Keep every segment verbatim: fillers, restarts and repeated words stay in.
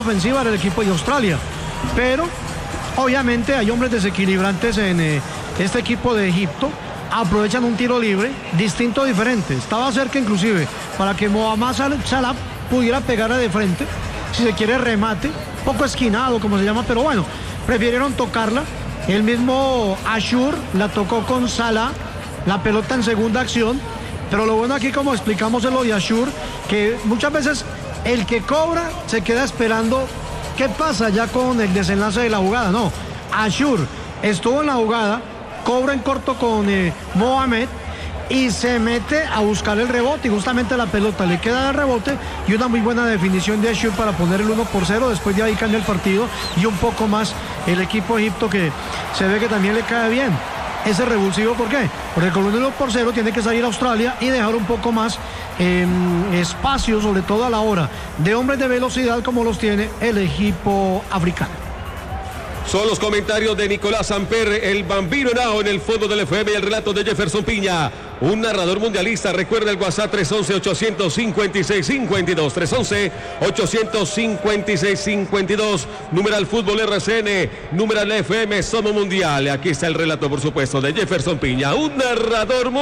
ofensiva del equipo de Australia, pero obviamente hay hombres desequilibrantes en eh, este equipo de Egipto. Aprovechan un tiro libre distinto, diferente, estaba cerca inclusive para que Mohamed Salah pudiera pegarle de frente, si se quiere remate, poco esquinado como se llama, pero bueno, prefirieron tocarla. El mismo Ashur la tocó con Salah, la pelota en segunda acción, pero lo bueno aquí, como explicamos en lo de Ashur, que muchas veces el que cobra se queda esperando qué pasa ya con el desenlace de la jugada. No, Ashur estuvo en la jugada, cobra en corto con eh, Mohamed y se mete a buscar el rebote, y justamente la pelota le queda de rebote y una muy buena definición de Ashur para poner el uno por cero. Después de ahí cambia el partido y un poco más el equipo de Egipto, que se ve que también le cae bien ese revulsivo. ¿Por qué? Porque con el uno por cero tiene que salir a Australia y dejar un poco más eh, espacio, sobre todo a la hora de hombres de velocidad como los tiene el equipo africano. Son los comentarios de Nicolás Samper, el Bambino Henao en el fondo del F M, y el relato de Jefferson Piña, un narrador mundialista. Recuerda el WhatsApp tres once, ochocientos cincuenta y seis cincuenta y dos, tres once, ochocientos cincuenta y seis cincuenta y dos, numeral Fútbol R C N, numeral F M, somos mundial. Aquí está el relato, por supuesto, de Jefferson Piña, un narrador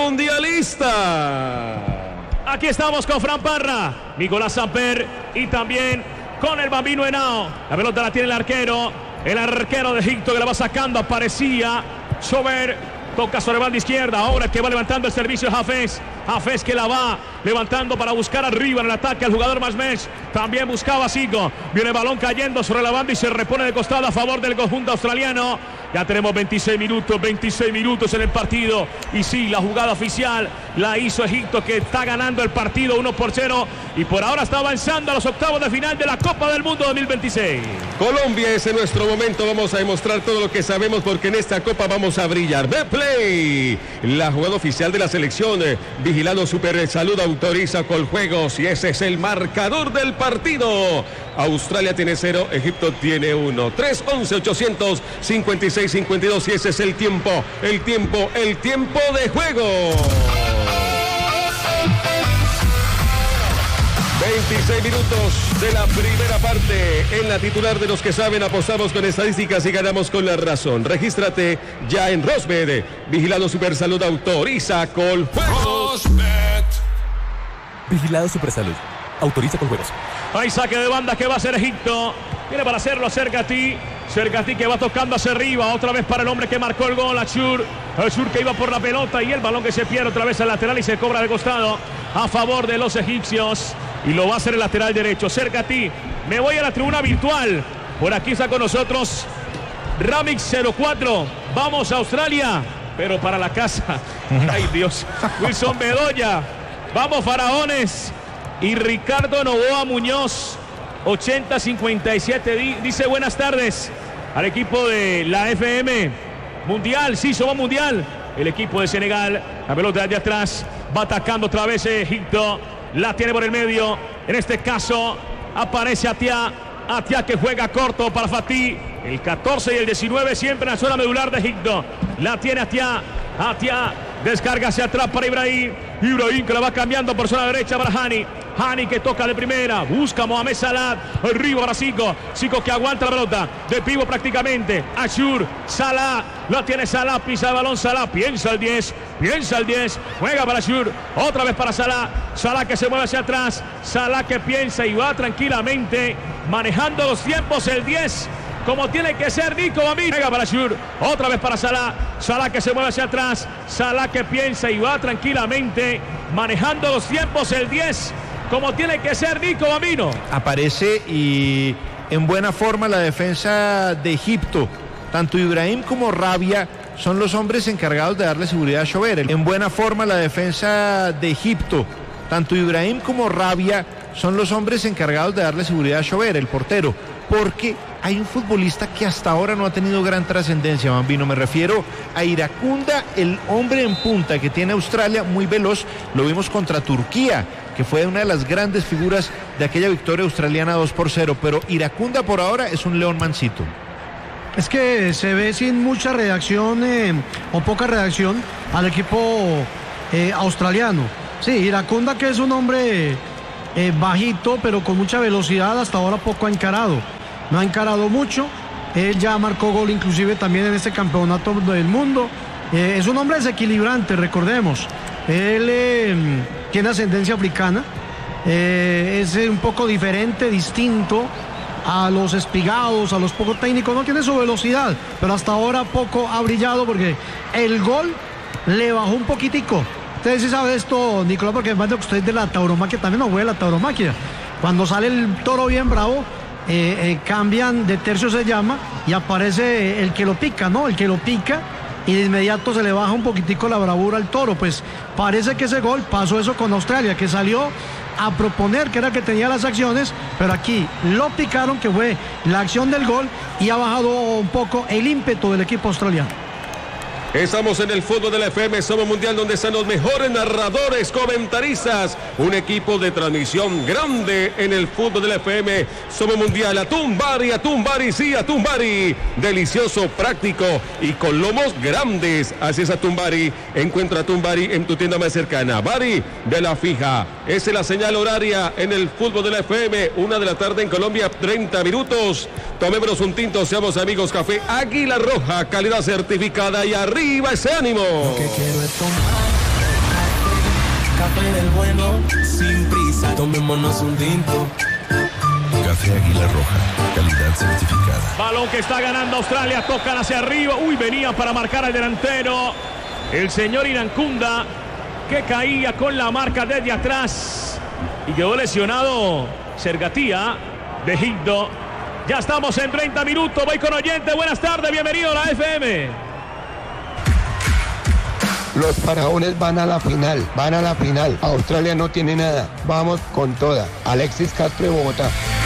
mundialista. Aquí estamos con Fran Parra, Nicolás Samper y también con el Bambino Henao. La pelota la tiene el arquero. El arquero de Egipto que la va sacando, aparecía Sober, toca sobre banda izquierda, ahora el que va levantando el servicio es Hafez, Hafez que la va levantando para buscar arriba en el ataque al jugador Masmesh, también buscaba Sigo, viene el balón cayendo sobre la banda y se repone de costado a favor del conjunto australiano. Ya tenemos veintiséis minutos, veintiséis minutos en el partido, y sí, la jugada oficial la hizo Egipto, que está ganando el partido uno por cero y por ahora está avanzando a los octavos de final de la Copa del Mundo dos mil veintiséis. Colombia es en nuestro momento, vamos a demostrar todo lo que sabemos, porque en esta Copa vamos a brillar. Betplay, la jugada oficial de la selección, vigilando Super Salud, autoriza Coljuegos y ese es el marcador del partido. Australia tiene cero, Egipto tiene uno. tres once, ochocientos cincuenta y seis cincuenta y dos, y ese es el tiempo, el tiempo, el tiempo de juego. veintiséis minutos de la primera parte. En la titular de los que saben, apostamos con estadísticas y ganamos con la razón. Regístrate ya en Rosbet. Vigilado Supersalud, autoriza Coljuegos. Vigilado Supersalud, autoriza Coljuegos. Hay saque de banda que va a hacer Egipto. Viene para hacerlo Cercati. Cercati que va tocando hacia arriba. Otra vez para el hombre que marcó el gol, Ashur. Ashur que iba por la pelota y el balón que se pierde otra vez al lateral y se cobra de costado a favor de los egipcios. Y lo va a hacer el lateral derecho. Cercati. Me voy a la tribuna virtual. Por aquí está con nosotros Ramix cero cuatro. Vamos a Australia, pero para la casa. Ay Dios. Wilson Bedoya. Vamos Faraones. Y Ricardo Novoa Muñoz, ochenta cincuenta y siete, dice buenas tardes al equipo de la F M. Mundial, sí, somos mundial. El equipo de Senegal, la pelota de atrás, va atacando otra vez Egipto. La tiene por el medio. En este caso aparece Atia. Atia que juega corto para Fatih. El catorce y el diecinueve siempre en la zona medular de Egipto. La tiene Atia. Atia descarga hacia atrás para Ibrahim. Ibrahim que la va cambiando por zona derecha para Hani. Hani que toca de primera. Busca a Mohamed Salah. Arriba para Zico. Zico que aguanta la pelota. De pivo prácticamente. Ashur. Salah. La tiene Salah. Pisa el balón Salah. Piensa el diez. Piensa el diez. Juega para Ashur. Otra vez para Salah. Salah que se mueve hacia atrás. Salah que piensa y va tranquilamente. Manejando los tiempos el diez. Como tiene que ser Nico Bambino. Juega para Ashur. Otra vez para Salah. Salah que se mueve hacia atrás. Salah que piensa y va tranquilamente. Manejando los tiempos el diez. Como tiene que ser Nico Bambino. Aparece y en buena forma la defensa de Egipto. Tanto Ibrahim como Rabia son los hombres encargados de darle seguridad a Sober. En buena forma la defensa de Egipto. Tanto Ibrahim como Rabia son los hombres encargados de darle seguridad a Sober, el portero. Porque hay un futbolista que hasta ahora no ha tenido gran trascendencia, Bambino. Me refiero a Iracunda, el hombre en punta que tiene Australia, muy veloz. Lo vimos contra Turquía, que fue una de las grandes figuras de aquella victoria australiana dos por cero. Pero Iracunda por ahora es un león mansito. Es que se ve sin mucha reacción eh, o poca reacción al equipo eh, australiano. Sí, Iracunda, que es un hombre eh, bajito, pero con mucha velocidad. Hasta ahora poco ha encarado, no ha encarado mucho. Él ya marcó gol inclusive también en este campeonato del mundo. Eh, es un hombre desequilibrante, recordemos. Él eh, tiene ascendencia africana, eh, es un poco diferente, distinto a los espigados, a los poco técnicos. No tiene su velocidad, pero hasta ahora poco ha brillado porque el gol le bajó un poquitico. Ustedes sí saben esto, Nicolás, porque más de que usted de la tauromaquia también no juega la tauromaquia. Cuando sale el toro bien bravo, eh, eh, cambian de tercio, se llama, y aparece el que lo pica, ¿no? El que lo pica, y de inmediato se le baja un poquitico la bravura al toro. Pues parece que ese gol pasó eso con Australia, que salió a proponer, que era el que tenía las acciones, pero aquí lo picaron, que fue la acción del gol, y ha bajado un poco el ímpetu del equipo australiano. Estamos en el fútbol de la F M, Somos Mundial, donde están los mejores narradores, comentaristas, un equipo de transmisión grande en el fútbol de la F M, Somos Mundial. Atumbari, Atumbari, sí, Atumbari, delicioso, práctico y con lomos grandes. Así es, Atumbari. Encuentra Atumbari en tu tienda más cercana. Bari de la Fija. Esa es la señal horaria en el fútbol de la F M, una de la tarde en Colombia, treinta minutos. Tomémonos un tinto, seamos amigos. Café Águila Roja, calidad certificada, y arriba ese ánimo. Lo que quiero es tomar café del bueno, sin prisa. Tomémonos un tinto. Café Águila Roja, calidad certificada. Balón que está ganando Australia, tocan hacia arriba. Uy, venía para marcar al delantero, el señor Irankunda, que caía con la marca desde atrás y quedó lesionado Sergatía de Egipto. Ya estamos en treinta minutos, voy con oyente. Buenas tardes, bienvenido a la F M. Los faraones van a la final, van a la final. Australia no tiene nada, vamos con toda. Alexis Castro de Bogotá.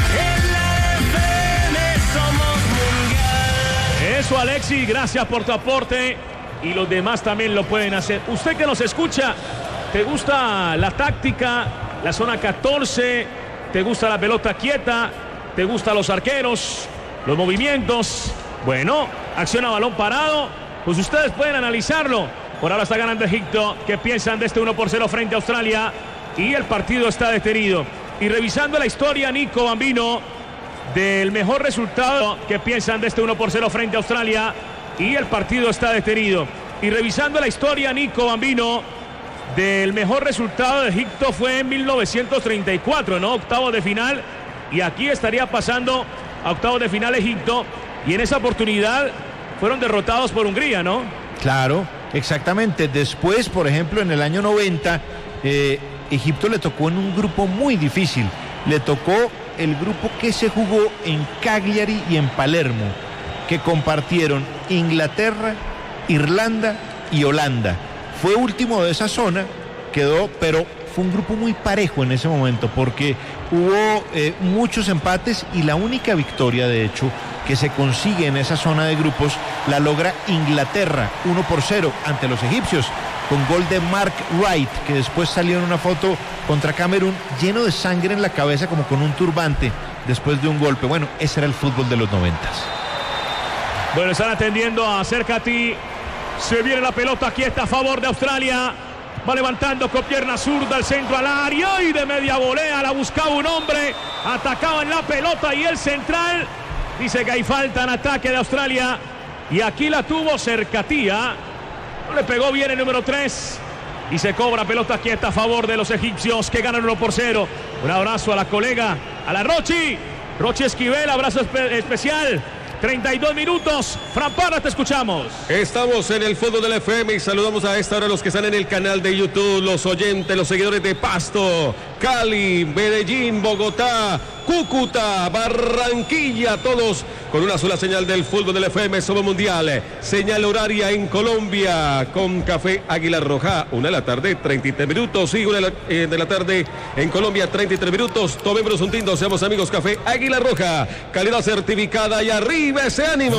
Eso, Alexis, gracias por tu aporte, y los demás también lo pueden hacer. Usted que nos escucha, ¿te gusta la táctica, la zona catorce? ¿Te gusta la pelota quieta? ¿Te gustan los arqueros, los movimientos? Bueno, acción a balón parado, pues ustedes pueden analizarlo. Por ahora está ganando Egipto. ¿Qué piensan de este uno por cero frente a Australia? Y el partido está detenido. Y revisando la historia, Nico Bambino, del mejor resultado, ¿qué piensan de este uno por cero frente a Australia? Y el partido está detenido. Y revisando la historia, Nico Bambino, del mejor resultado de Egipto fue en mil novecientos treinta y cuatro, ¿no? Octavos de final. Y aquí estaría pasando a octavos de final Egipto. Y en esa oportunidad fueron derrotados por Hungría, ¿no? Claro, exactamente. Después, por ejemplo, en el año noventa, eh, Egipto le tocó en un grupo muy difícil. Le tocó el grupo que se jugó en Cagliari y en Palermo, que compartieron Inglaterra, Irlanda y Holanda. Fue último de esa zona, quedó, pero fue un grupo muy parejo en ese momento, porque hubo eh, muchos empates, y la única victoria, de hecho, que se consigue en esa zona de grupos la logra Inglaterra, uno por cero ante los egipcios, con gol de Mark Wright, que después salió en una foto contra Camerún lleno de sangre en la cabeza, como con un turbante después de un golpe. Bueno, ese era el fútbol de los noventas. Bueno, están atendiendo a Cercati. Se viene la pelota, aquí está a favor de Australia. Va levantando con pierna zurda el centro al área, y de media volea la buscaba un hombre. Atacaba en la pelota, y el central dice que hay falta en ataque de Australia. Y aquí la tuvo Cercatía. No le pegó bien el número tres. Y se cobra pelota quieta a favor de los egipcios, que ganan uno por cero. Un abrazo a la colega, a la Rochi. Rochi Esquivel, abrazo espe especial. treinta y dos minutos. Fran Parra, te escuchamos. Estamos en el fútbol del F M y saludamos a esta hora a los que están en el canal de YouTube, los oyentes, los seguidores de Pasto, Cali, Medellín, Bogotá, Cúcuta, Barranquilla, todos con una sola señal del fútbol del F M, Somos Mundial. Señal horaria en Colombia con Café Águila Roja, una de la tarde, treinta y tres minutos, y una de la, eh, de la tarde en Colombia, treinta y tres minutos. Tomémonos un tinto, seamos amigos. Café Águila Roja, calidad certificada, y arriba ese ánimo.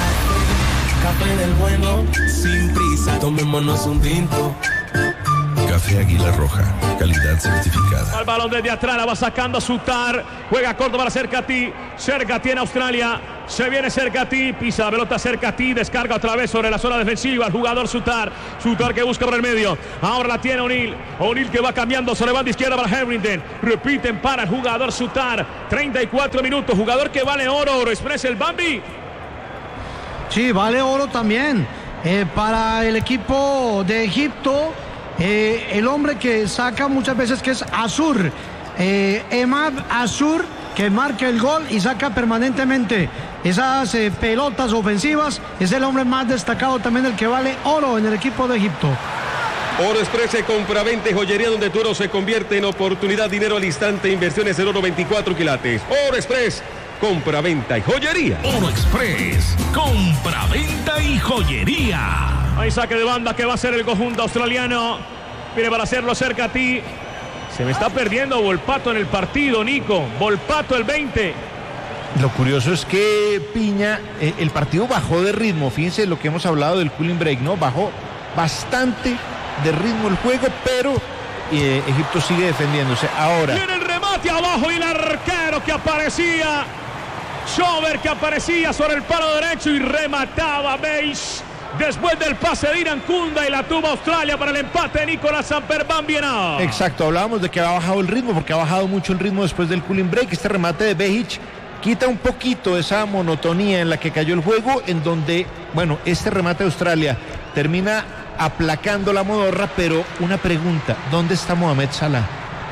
Café del bueno, sin prisa, tomémonos un tinto. Café Águila Roja, calidad certificada. Al balón desde atrás, la va sacando Sutar. Juega corto para Cercati. Cercati en Australia. Se viene Cercati, pisa la pelota Cercati, descarga otra vez sobre la zona defensiva el jugador Sutar. Sutar que busca por el medio. Ahora la tiene O'Neal. O'Neal que va cambiando sobre banda izquierda para Harrington. Repiten para el jugador Sutar. treinta y cuatro minutos. Jugador que vale oro. Oro Express el Bambi. Sí, vale oro también. Eh, para el equipo de Egipto, eh, el hombre que saca muchas veces que es Azur. Eh, Emad Azur, que marca el gol y saca permanentemente esas eh, pelotas ofensivas, es el hombre más destacado también, el que vale oro en el equipo de Egipto. Oro Express, compra-venta y joyería donde tu oro se convierte en oportunidad, dinero al instante, inversiones en oro veinticuatro quilates. Oro Express, compra-venta y joyería. Oro Express, compra-venta y joyería. Hay saque de banda que va a ser el conjunto australiano. Viene para hacerlo cerca a ti. Se me está perdiendo Volpato en el partido, Nico. Volpato el veinte. Lo curioso es que Piña, eh, el partido bajó de ritmo. Fíjense lo que hemos hablado del cooling break, ¿no? Bajó bastante de ritmo el juego, pero eh, Egipto sigue defendiéndose. Ahora. Viene el remate abajo y el arquero que aparecía. Schober que aparecía sobre el palo derecho y remataba Beis. Después del pase de Irán Kunda y la tuvo Australia para el empate de Nicolás Samper Bambiena. Exacto, hablábamos de que ha bajado el ritmo, porque ha bajado mucho el ritmo después del cooling break. Este remate de Behic quita un poquito esa monotonía en la que cayó el juego, en donde, bueno, este remate de Australia termina aplacando la modorra, pero una pregunta, ¿dónde está Mohamed Salah?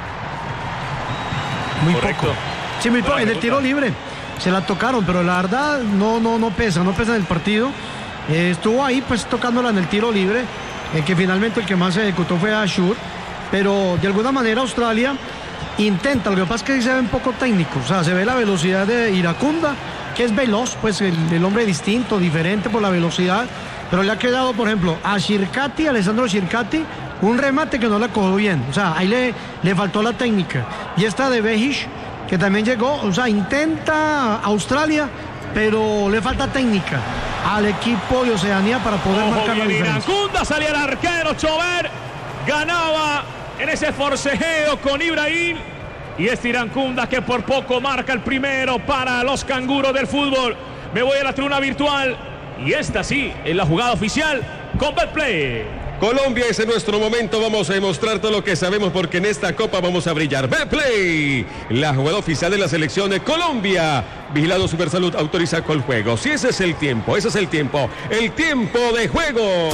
Muy Correcto. poco. Sí, muy poco. En el tiro libre se la tocaron, pero la verdad no, no, no pesa, no pesa en el partido. Eh, estuvo ahí pues tocándola en el tiro libre, eh, que finalmente el que más se ejecutó fue Ashur, pero de alguna manera Australia intenta, lo que pasa es que se ve un poco técnico, o sea, se ve la velocidad de Iracunda, que es veloz, pues el, el hombre distinto, diferente por la velocidad, pero le ha quedado, por ejemplo, a Shirkati, a Alessandro Shirkati, un remate que no la cogió bien, o sea, ahí le, le faltó la técnica, y esta de Behic, que también llegó, o sea, intenta Australia, pero le falta técnica al equipo de Oceanía para poder Ojo, marcar la bien, diferencia. Iracunda, salía el arquero Chover, ganaba en ese forcejeo con Ibrahim, y este Iracunda que por poco marca el primero para los canguros del fútbol. Me voy a la tribuna virtual y esta sí es la jugada oficial con Betplay. Colombia, ese es nuestro momento, vamos a demostrar todo lo que sabemos porque en esta copa vamos a brillar. Betplay, la jugada oficial de la selección de Colombia. Vigilado Supersalud, autoriza con juego. Si ese es el tiempo, ese es el tiempo, el tiempo de juego.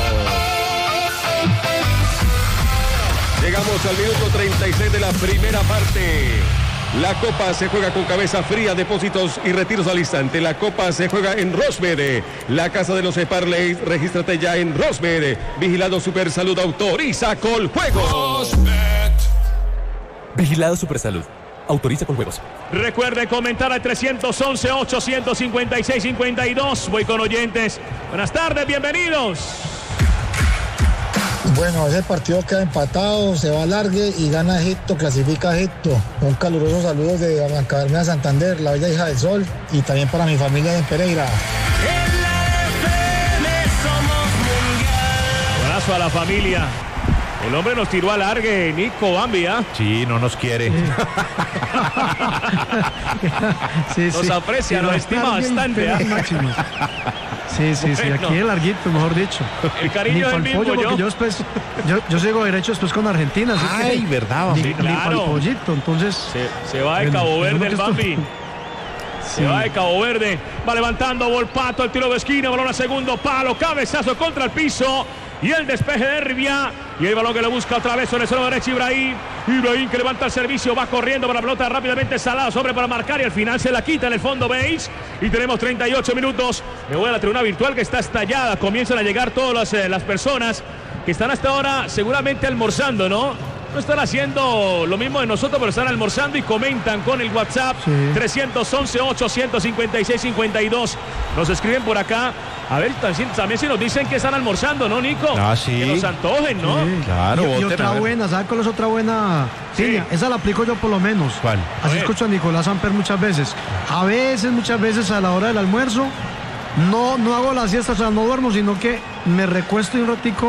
Llegamos al minuto treinta y seis de la primera parte. La copa se juega con cabeza fría, depósitos y retiros al instante. La copa se juega en Rosberg, la casa de los Parlays. Regístrate ya en Rosberg. Vigilado Supersalud, autoriza con juegos. Vigilado Supersalud, autoriza con juegos. Recuerde comentar al trescientos once, ochocientos cincuenta y seis, cincuenta y dos. Voy con oyentes. Buenas tardes, bienvenidos. Bueno, ese partido queda empatado, se va a alargue y gana Egipto, clasifica Egipto. Un caluroso saludo de Blanca Bermeja Santander, la bella hija del sol, y también para mi familia en Pereira. Abrazo a la familia. El hombre nos tiró al largue, Nico Bambi, ¿ah? Sí, no nos quiere. Sí, Nos sí. aprecia, Sí, nos estima bien, bastante, pero ¿ah? máximo. Sí, sí, sí, Bueno. aquí es larguito, mejor dicho. El cariño Ni del pa'l mismo pollo, porque yo. yo después, yo, yo sigo derecho después con Argentina. Así Ay, que, verdad, ni, Bambi. ni claro. pa'l pollito, entonces. Se, se va de Bueno, Cabo Verde creo el que Bambi. esto- Se va de Cabo Verde. Va levantando Volpato, el tiro de esquina, balón a segundo palo, cabezazo contra el piso. Y el despeje de Rivia. Y el balón que lo busca otra vez sobre el suelo derecho Ibrahim. Ibrahim que levanta el servicio, va corriendo para la pelota rápidamente Salah sobre para marcar y al final se la quita en el fondo Beis. Y tenemos treinta y ocho minutos. Me voy a la tribuna virtual que está estallada. Comienzan a llegar todas las, eh, las personas que están hasta ahora seguramente almorzando, ¿no? No están haciendo lo mismo de nosotros, pero están almorzando y comentan con el WhatsApp Sí. trescientos once, ochocientos cincuenta y seis, cincuenta y dos. Nos escriben por acá. A ver, también, también si nos dicen que están almorzando, ¿no, Nico? Ah, sí. Que nos antojen, ¿no? Sí. Claro, y, y voten, otra a ver. buena, ¿sabes cuál es otra buena? Sí. Piña? Esa la aplico yo por lo menos. ¿Cuál? A Así ver. escucho a Nicolás Samper muchas veces. A veces, muchas veces a la hora del almuerzo, no, no hago la siesta, o sea, no duermo, sino que me recuesto un ratico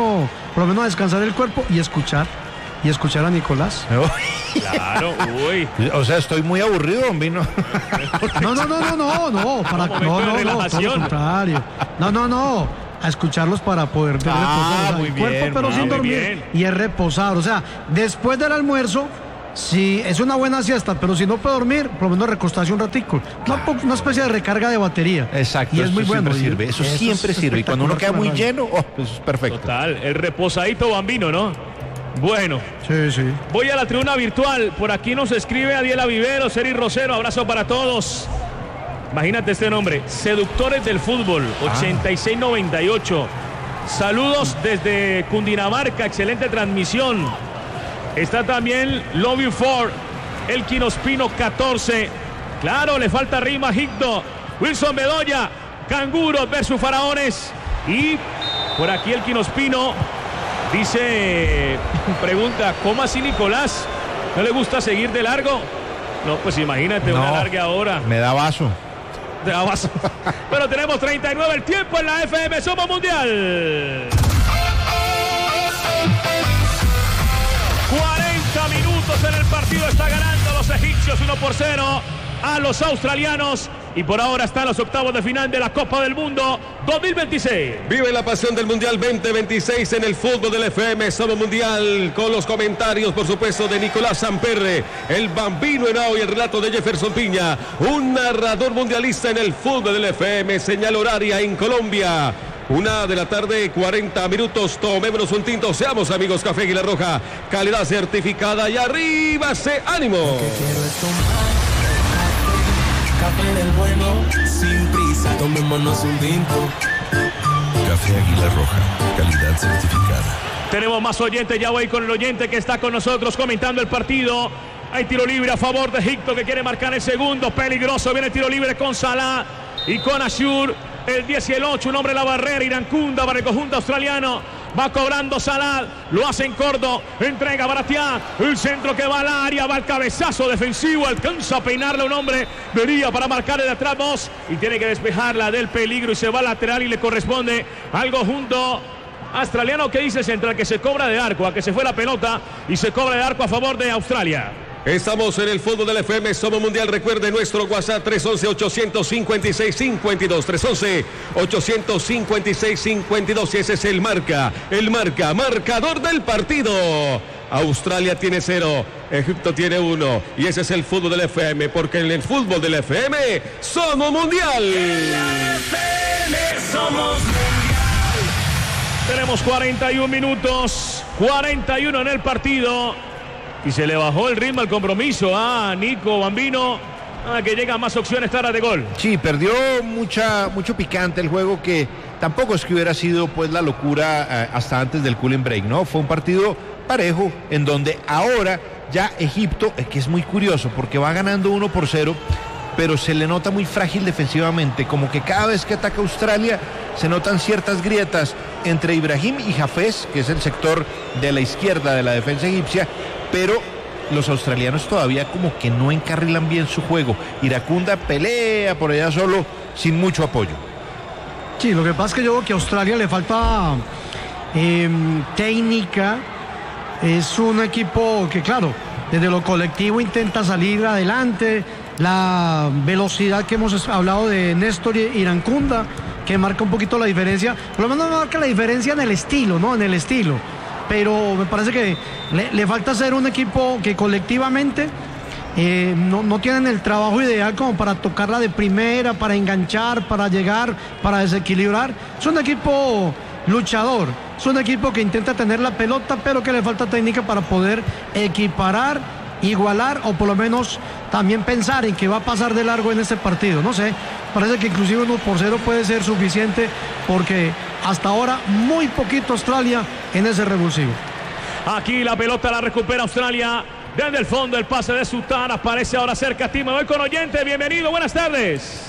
por lo menos a descansar el cuerpo y escuchar. Y escuchar a Nicolás. Claro, uy. O sea, estoy muy aburrido, Bombino. No, no, no, no, no, no. Para, no, no, no, no, todo lo contrario. No, no, no. A escucharlos para poder ver ah, reposar muy el bien, cuerpo, pero ah, sin muy dormir. bien. Y es reposar. O sea, después del almuerzo, si es una buena siesta, pero si no puede dormir, por lo menos recostarse un ratico. Una, una especie de recarga de batería. Exacto. Y es muy bueno. Siempre sirve. Eso, eso siempre sirve. Y cuando uno queda muy lleno, oh, eso es perfecto. Total, el reposadito Bambino, ¿no? Bueno, sí, sí. Voy a la tribuna virtual. Por aquí nos escribe Adiela Vivero, Seri Rosero. Abrazo para todos. Imagínate este nombre: Seductores del Fútbol, ochenta y seis noventa y ocho. Saludos desde Cundinamarca, excelente transmisión. Está también Love You For, El Quinospino catorce. Claro, le falta rima a Higdo. Wilson Bedoya, Canguros versus Faraones. Y por aquí El Quinospino dice, pregunta, ¿cómo así Nicolás? ¿No le gusta seguir de largo? No, pues imagínate, no, una larga hora. Me da vaso. Te da vaso. Pero tenemos treinta y nueve el tiempo en la F M. Somos Mundial. cuarenta minutos en el partido. Está ganando los egipcios uno por cero a los australianos. Y por ahora están los octavos de final de la Copa del Mundo dos mil veintiséis. Vive la pasión del Mundial veinte veintiséis en el fútbol del F M. Somos Mundial, con los comentarios, por supuesto, de Nicolás Samperre, el Bambino Henao y el relato de Jefferson Piña, un narrador mundialista en el fútbol del F M. Señal horaria en Colombia. Una de la tarde, cuarenta minutos. Tomémonos un tinto. Seamos amigos. Café Águila Roja, calidad certificada. Y arriba se ánimo. Café del bueno, sin prisa, tomémonos un tinto. Café Águila Roja, calidad certificada. Tenemos más oyentes, ya voy con el oyente que está con nosotros comentando el partido. Hay tiro libre a favor de Egipto que quiere marcar el segundo, peligroso, viene el tiro libre con Salah y con Ashur. El diez y el ocho, un hombre en la barrera, Irancunda para el conjunto australiano. Va cobrando Salah, lo hace en corto, entrega Baratia, el centro que va al área, va al cabezazo defensivo, alcanza a peinarle a un hombre, venía para marcarle de atrás dos y tiene que despejarla del peligro y se va al lateral y le corresponde al conjunto australiano. Que dice central, que se cobra de arco, a que se fue la pelota y se cobra de arco a favor de Australia. Estamos en el fútbol del F M, Somos Mundial. Recuerde nuestro WhatsApp tres once, ochocientos cincuenta y seis cincuenta y dos, tres once, ochocientos cincuenta y seis cincuenta y dos, y ese es el marca, el marca, marcador del partido. Australia tiene cero, Egipto tiene uno, y ese es el fútbol del F M, porque en el fútbol del F M somos Mundial. En la F M somos Mundial. Tenemos cuarenta y uno minutos, cuarenta y uno en el partido. Y se le bajó el ritmo al compromiso a Nico Bambino, a que llegan más opciones claras de gol. Sí, perdió mucha, mucho picante el juego, que tampoco es que hubiera sido pues la locura eh, hasta antes del cooling break, ¿no? Fue un partido parejo en donde ahora ya Egipto, eh, que es muy curioso porque va ganando uno por cero, pero se le nota muy frágil defensivamente, como que cada vez que ataca Australia se notan ciertas grietas entre Ibrahim y Hafez, que es el sector de la izquierda de la defensa egipcia, pero los australianos todavía como que no encarrilan bien su juego. Iracunda pelea por allá solo, sin mucho apoyo. Sí, lo que pasa es que yo veo que a Australia le falta eh, técnica. Es un equipo que, claro, desde lo colectivo intenta salir adelante. La velocidad que hemos hablado de Néstor Irancunda, que marca un poquito la diferencia. Por lo menos marca la diferencia en el estilo, ¿no? En el estilo. Pero me parece que le, le falta ser un equipo que colectivamente eh, no, no tienen el trabajo ideal como para tocarla de primera, para enganchar, para llegar, para desequilibrar. Es un equipo luchador, es un equipo que intenta tener la pelota, pero que le falta técnica para poder equiparar, igualar o por lo menos también pensar en que va a pasar de largo en este partido. No sé, parece que inclusive uno por cero puede ser suficiente, porque hasta ahora muy poquito Australia en ese revulsivo. Aquí la pelota la recupera Australia desde el fondo, el pase de Sultán aparece ahora cerca a ti. Me voy con oyente, bienvenido, buenas tardes.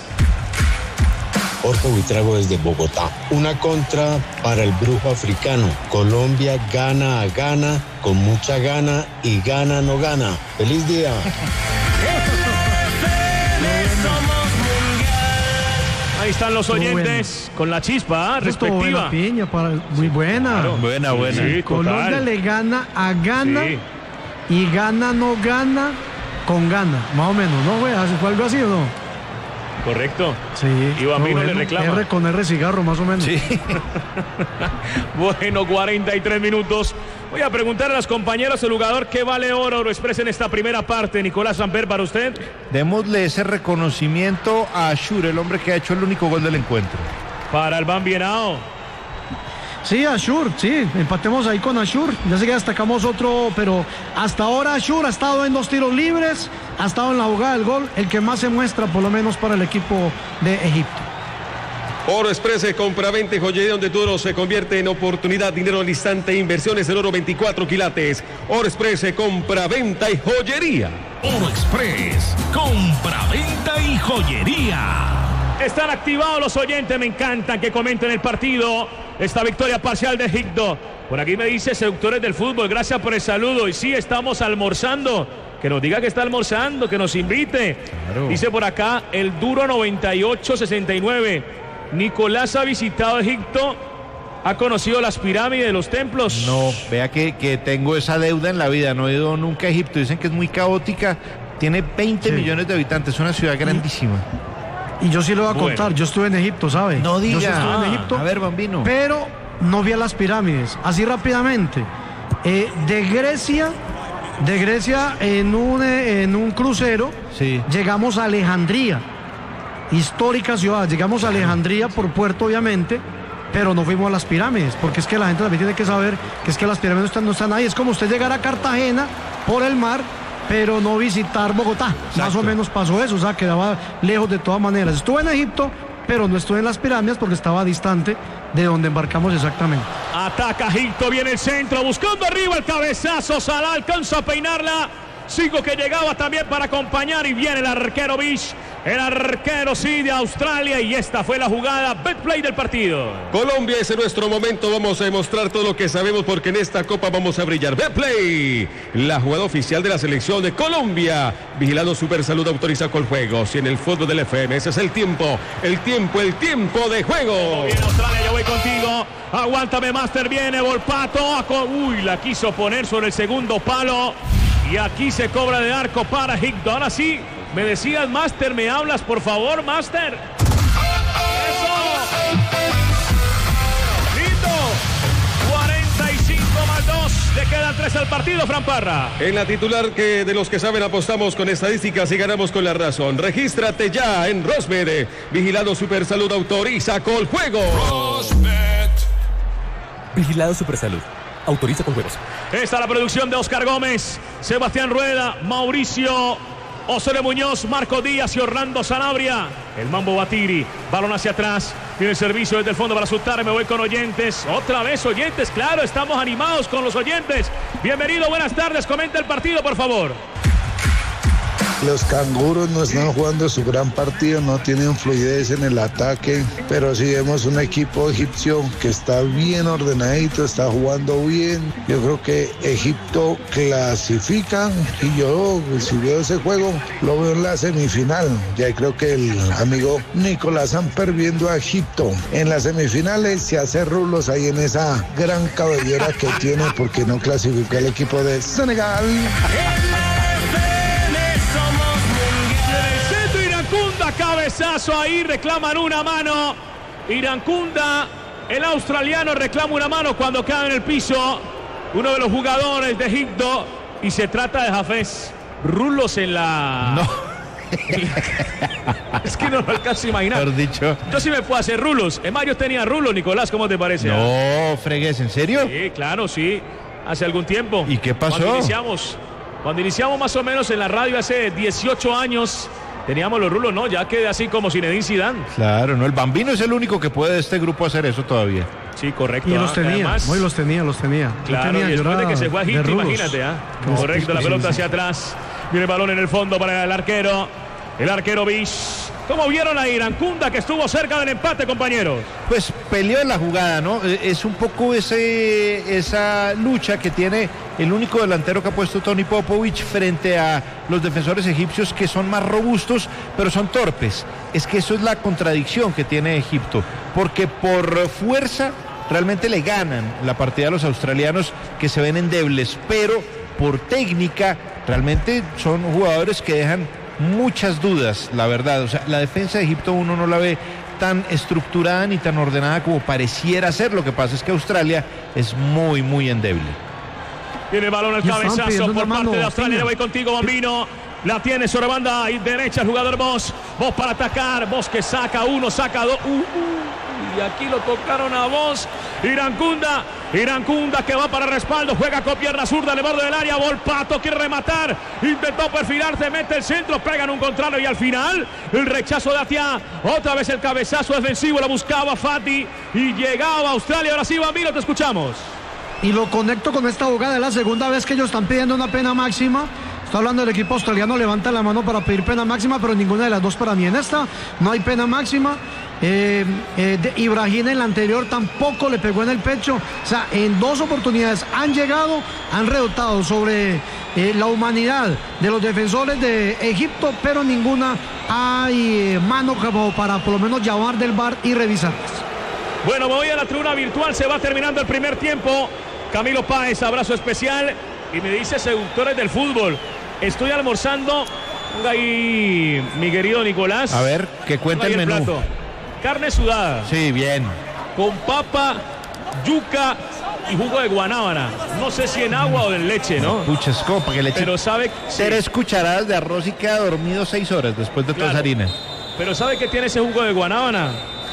Jorge Buitrago desde Bogotá. Una contra para el brujo africano. Colombia gana a gana, con mucha gana, y gana no gana. ¡Feliz día! Ahí están los oyentes bueno. con la chispa ¿eh? respectiva. Buena piña para, muy buena. Claro. Buena, buena. Sí, Colombia total. le gana a Ghana Sí. y Ghana no gana con Ghana, más o menos, ¿no, güey? ¿Fue algo así o no? Correcto. Sí. Y Bambino no, bueno, le reclama. R con R cigarro, más o menos. Sí. Bueno, cuarenta y tres minutos. Voy a preguntar a los compañeros el jugador que vale oro o Express en esta primera parte. Nicolás Samper, para usted. Démosle ese reconocimiento a Ashur, el hombre que ha hecho el único gol del encuentro. Para el Bambienao. Sí, Ashur, sí, empatemos ahí con Ashur. Ya sé que destacamos otro, pero hasta ahora Ashur ha estado en dos tiros libres, ha estado en la jugada del gol, el que más se muestra, por lo menos para el equipo de Egipto. Oro Express, compra-venta y joyería donde tu oro se convierte en oportunidad, dinero al instante, inversiones en oro veinticuatro quilates. Oro Express, compra-venta y joyería. Oro Express, compra-venta y joyería. Están activados los oyentes, me encantan que comenten el partido. Esta victoria parcial de Egipto. Por aquí me dice seductores del fútbol, gracias por el saludo. Y sí, estamos almorzando. Que nos diga que está almorzando, que nos invite. Claro. Dice por acá el Duro noventa y ocho sesenta y nueve. Nicolás ha visitado Egipto, ha conocido las pirámides, los templos. No, vea que, que tengo esa deuda en la vida, no he ido nunca a Egipto, dicen que es muy caótica, tiene veinte sí. millones de habitantes, es una ciudad grandísima. Y yo sí lo voy a Bueno. contar, yo estuve en Egipto, ¿sabe? No diga. Yo sí estuve Ah, en Egipto. a ver, Bambino. Pero no vi a las pirámides, así rápidamente. Eh, de Grecia, de Grecia en un, eh, en un crucero, sí. llegamos a Alejandría, histórica ciudad, llegamos a Alejandría por puerto obviamente, pero no fuimos a las pirámides, porque es que la gente también tiene que saber que es que las pirámides no están, no están ahí, es como usted llegar a Cartagena por el mar, pero no visitar Bogotá. Exacto. Más o menos pasó eso, o sea, quedaba lejos de todas maneras. Estuve en Egipto, pero no estuve en las pirámides porque estaba distante de donde embarcamos exactamente. Ataca Egipto, viene el centro, buscando arriba el cabezazo, Salah alcanza a peinarla. Cinco que llegaba también para acompañar y viene el arquero Bish, el arquero sí de Australia, y esta fue la jugada Betplay del partido. Colombia, ese es nuestro momento, vamos a demostrar todo lo que sabemos porque en esta copa vamos a brillar. Betplay, la jugada oficial de la selección de Colombia. Vigilando Super Salud, autoriza Coljuegos y en el fútbol del F M, ese es el tiempo, el tiempo, el tiempo de juego. Viene Australia, yo voy contigo, aguántame Master, viene Volpato, uy, la quiso poner sobre el segundo palo. Y aquí se cobra de arco para Egipto. Ahora sí, me decías, Master, ¿me hablas, por favor, Master? ¡Eso! ¡Lindo! cuarenta y cinco más dos. Le quedan tres al partido, Fran Parra. En la titular que de los que saben apostamos con estadísticas y ganamos con la razón. Regístrate ya en Rosmed. Vigilado Super Salud, autoriza Coljuegos. Rosmed. Vigilado Super Salud. Autoriza con juegos. Esta es la producción de Oscar Gómez, Sebastián Rueda, Mauricio Osorio Muñoz, Marco Díaz y Orlando Sanabria. El Mambo Batiri, balón hacia atrás. Tiene el servicio desde el fondo para Sultana. Me voy con oyentes. Otra vez oyentes, claro, estamos animados con los oyentes. Bienvenido, buenas tardes. Comenta el partido, por favor. Los canguros no están jugando su gran partido, no tienen fluidez en el ataque, pero sí vemos un equipo egipcio que está bien ordenadito, está jugando bien. Yo creo que Egipto clasifica y yo, si veo ese juego, lo veo en la semifinal. Ya creo que el amigo Nicolás Samper viendo a Egipto en las semifinales se hace rulos ahí en esa gran cabellera que tiene porque no clasificó el equipo de Senegal. Cabezazo ahí, reclaman una mano. Irankunda, el australiano, reclama una mano cuando cae en el piso uno de los jugadores de Egipto. Y se trata de Hafez. Rulos en la... No. Es que no lo alcanzo a imaginar. Por dicho. Yo sí me puedo hacer rulos. En Mario tenía rulos, Nicolás, ¿cómo te parece? No, fregues, ¿en serio? Sí, claro, sí. Hace algún tiempo. ¿Y qué pasó? Cuando iniciamos, cuando iniciamos más o menos en la radio hace dieciocho años... Teníamos los rulos, ¿no? Ya quedé así como Zinedine Zidane. Claro, no, el Bambino es el único que puede de este grupo hacer eso todavía. Sí, correcto. Y los tenía, Además, hoy los tenía, los tenía. Claro, tenía y después de que se fue a Egipto, imagínate, ¿ah? ¿eh? Correcto, la pelota hacia atrás. Viene el balón en el fondo para el arquero. El arquero Bish. ¿Cómo vieron a Irankunda, que estuvo cerca del empate, compañeros? Pues peleó en la jugada, ¿no? Es un poco ese, esa lucha que tiene el único delantero que ha puesto Tony Popovich frente a los defensores egipcios, que son más robustos, pero son torpes. Es que eso es la contradicción que tiene Egipto, porque por fuerza realmente le ganan la partida a los australianos, que se ven endebles, pero por técnica realmente son jugadores que dejan muchas dudas, la verdad. O sea, la defensa de Egipto uno no la ve tan estructurada ni tan ordenada como pareciera ser. Lo que pasa es que Australia es muy, muy endeble. Tiene el balón, el cabezazo por parte de Australia. Le voy contigo, Bambino. La tiene sobre banda y derecha el jugador Vos. Vos para atacar. Vos que saca uno, saca dos. Uh, uh, y aquí lo tocaron a Vos. Irankunda. Irankunda que va para respaldo. Juega con pierna zurda, le borde del área. Volpato quiere rematar. Intentó perfilarse, mete el centro, pega en un contrario y al final el rechazo de Atia. Otra vez el cabezazo defensivo. La buscaba Fati y llegaba a Australia. Ahora sí, Bambino, te escuchamos. Y lo conecto con esta jugada. Es la segunda vez que ellos están pidiendo una pena máxima. Está hablando del equipo australiano, levanta la mano para pedir pena máxima, pero ninguna de las dos para mí. En esta no hay pena máxima. Eh, eh, de Ibrahim en la anterior tampoco le pegó en el pecho. O sea, en dos oportunidades han llegado, han rebotado sobre eh, la humanidad de los defensores de Egipto, pero ninguna hay eh, mano como para por lo menos llamar del V A R y revisarlas. Bueno, me voy a la tribuna virtual, se va terminando el primer tiempo. Camilo Páez, abrazo especial. Y me dice seductores del fútbol, estoy almorzando. Ponga ahí, mi querido Nicolás. A ver, que cuente el, el menú. Plato. Carne sudada. Sí, bien. Con papa, yuca y jugo de guanábana. No sé si en agua o en leche, ¿no? Pucha, escopa que le eche. Pero sabe... Tres sí. cucharadas de arroz y queda dormido seis horas después de claro. toda esa harina. Pero ¿sabe qué tiene ese jugo de guanábana?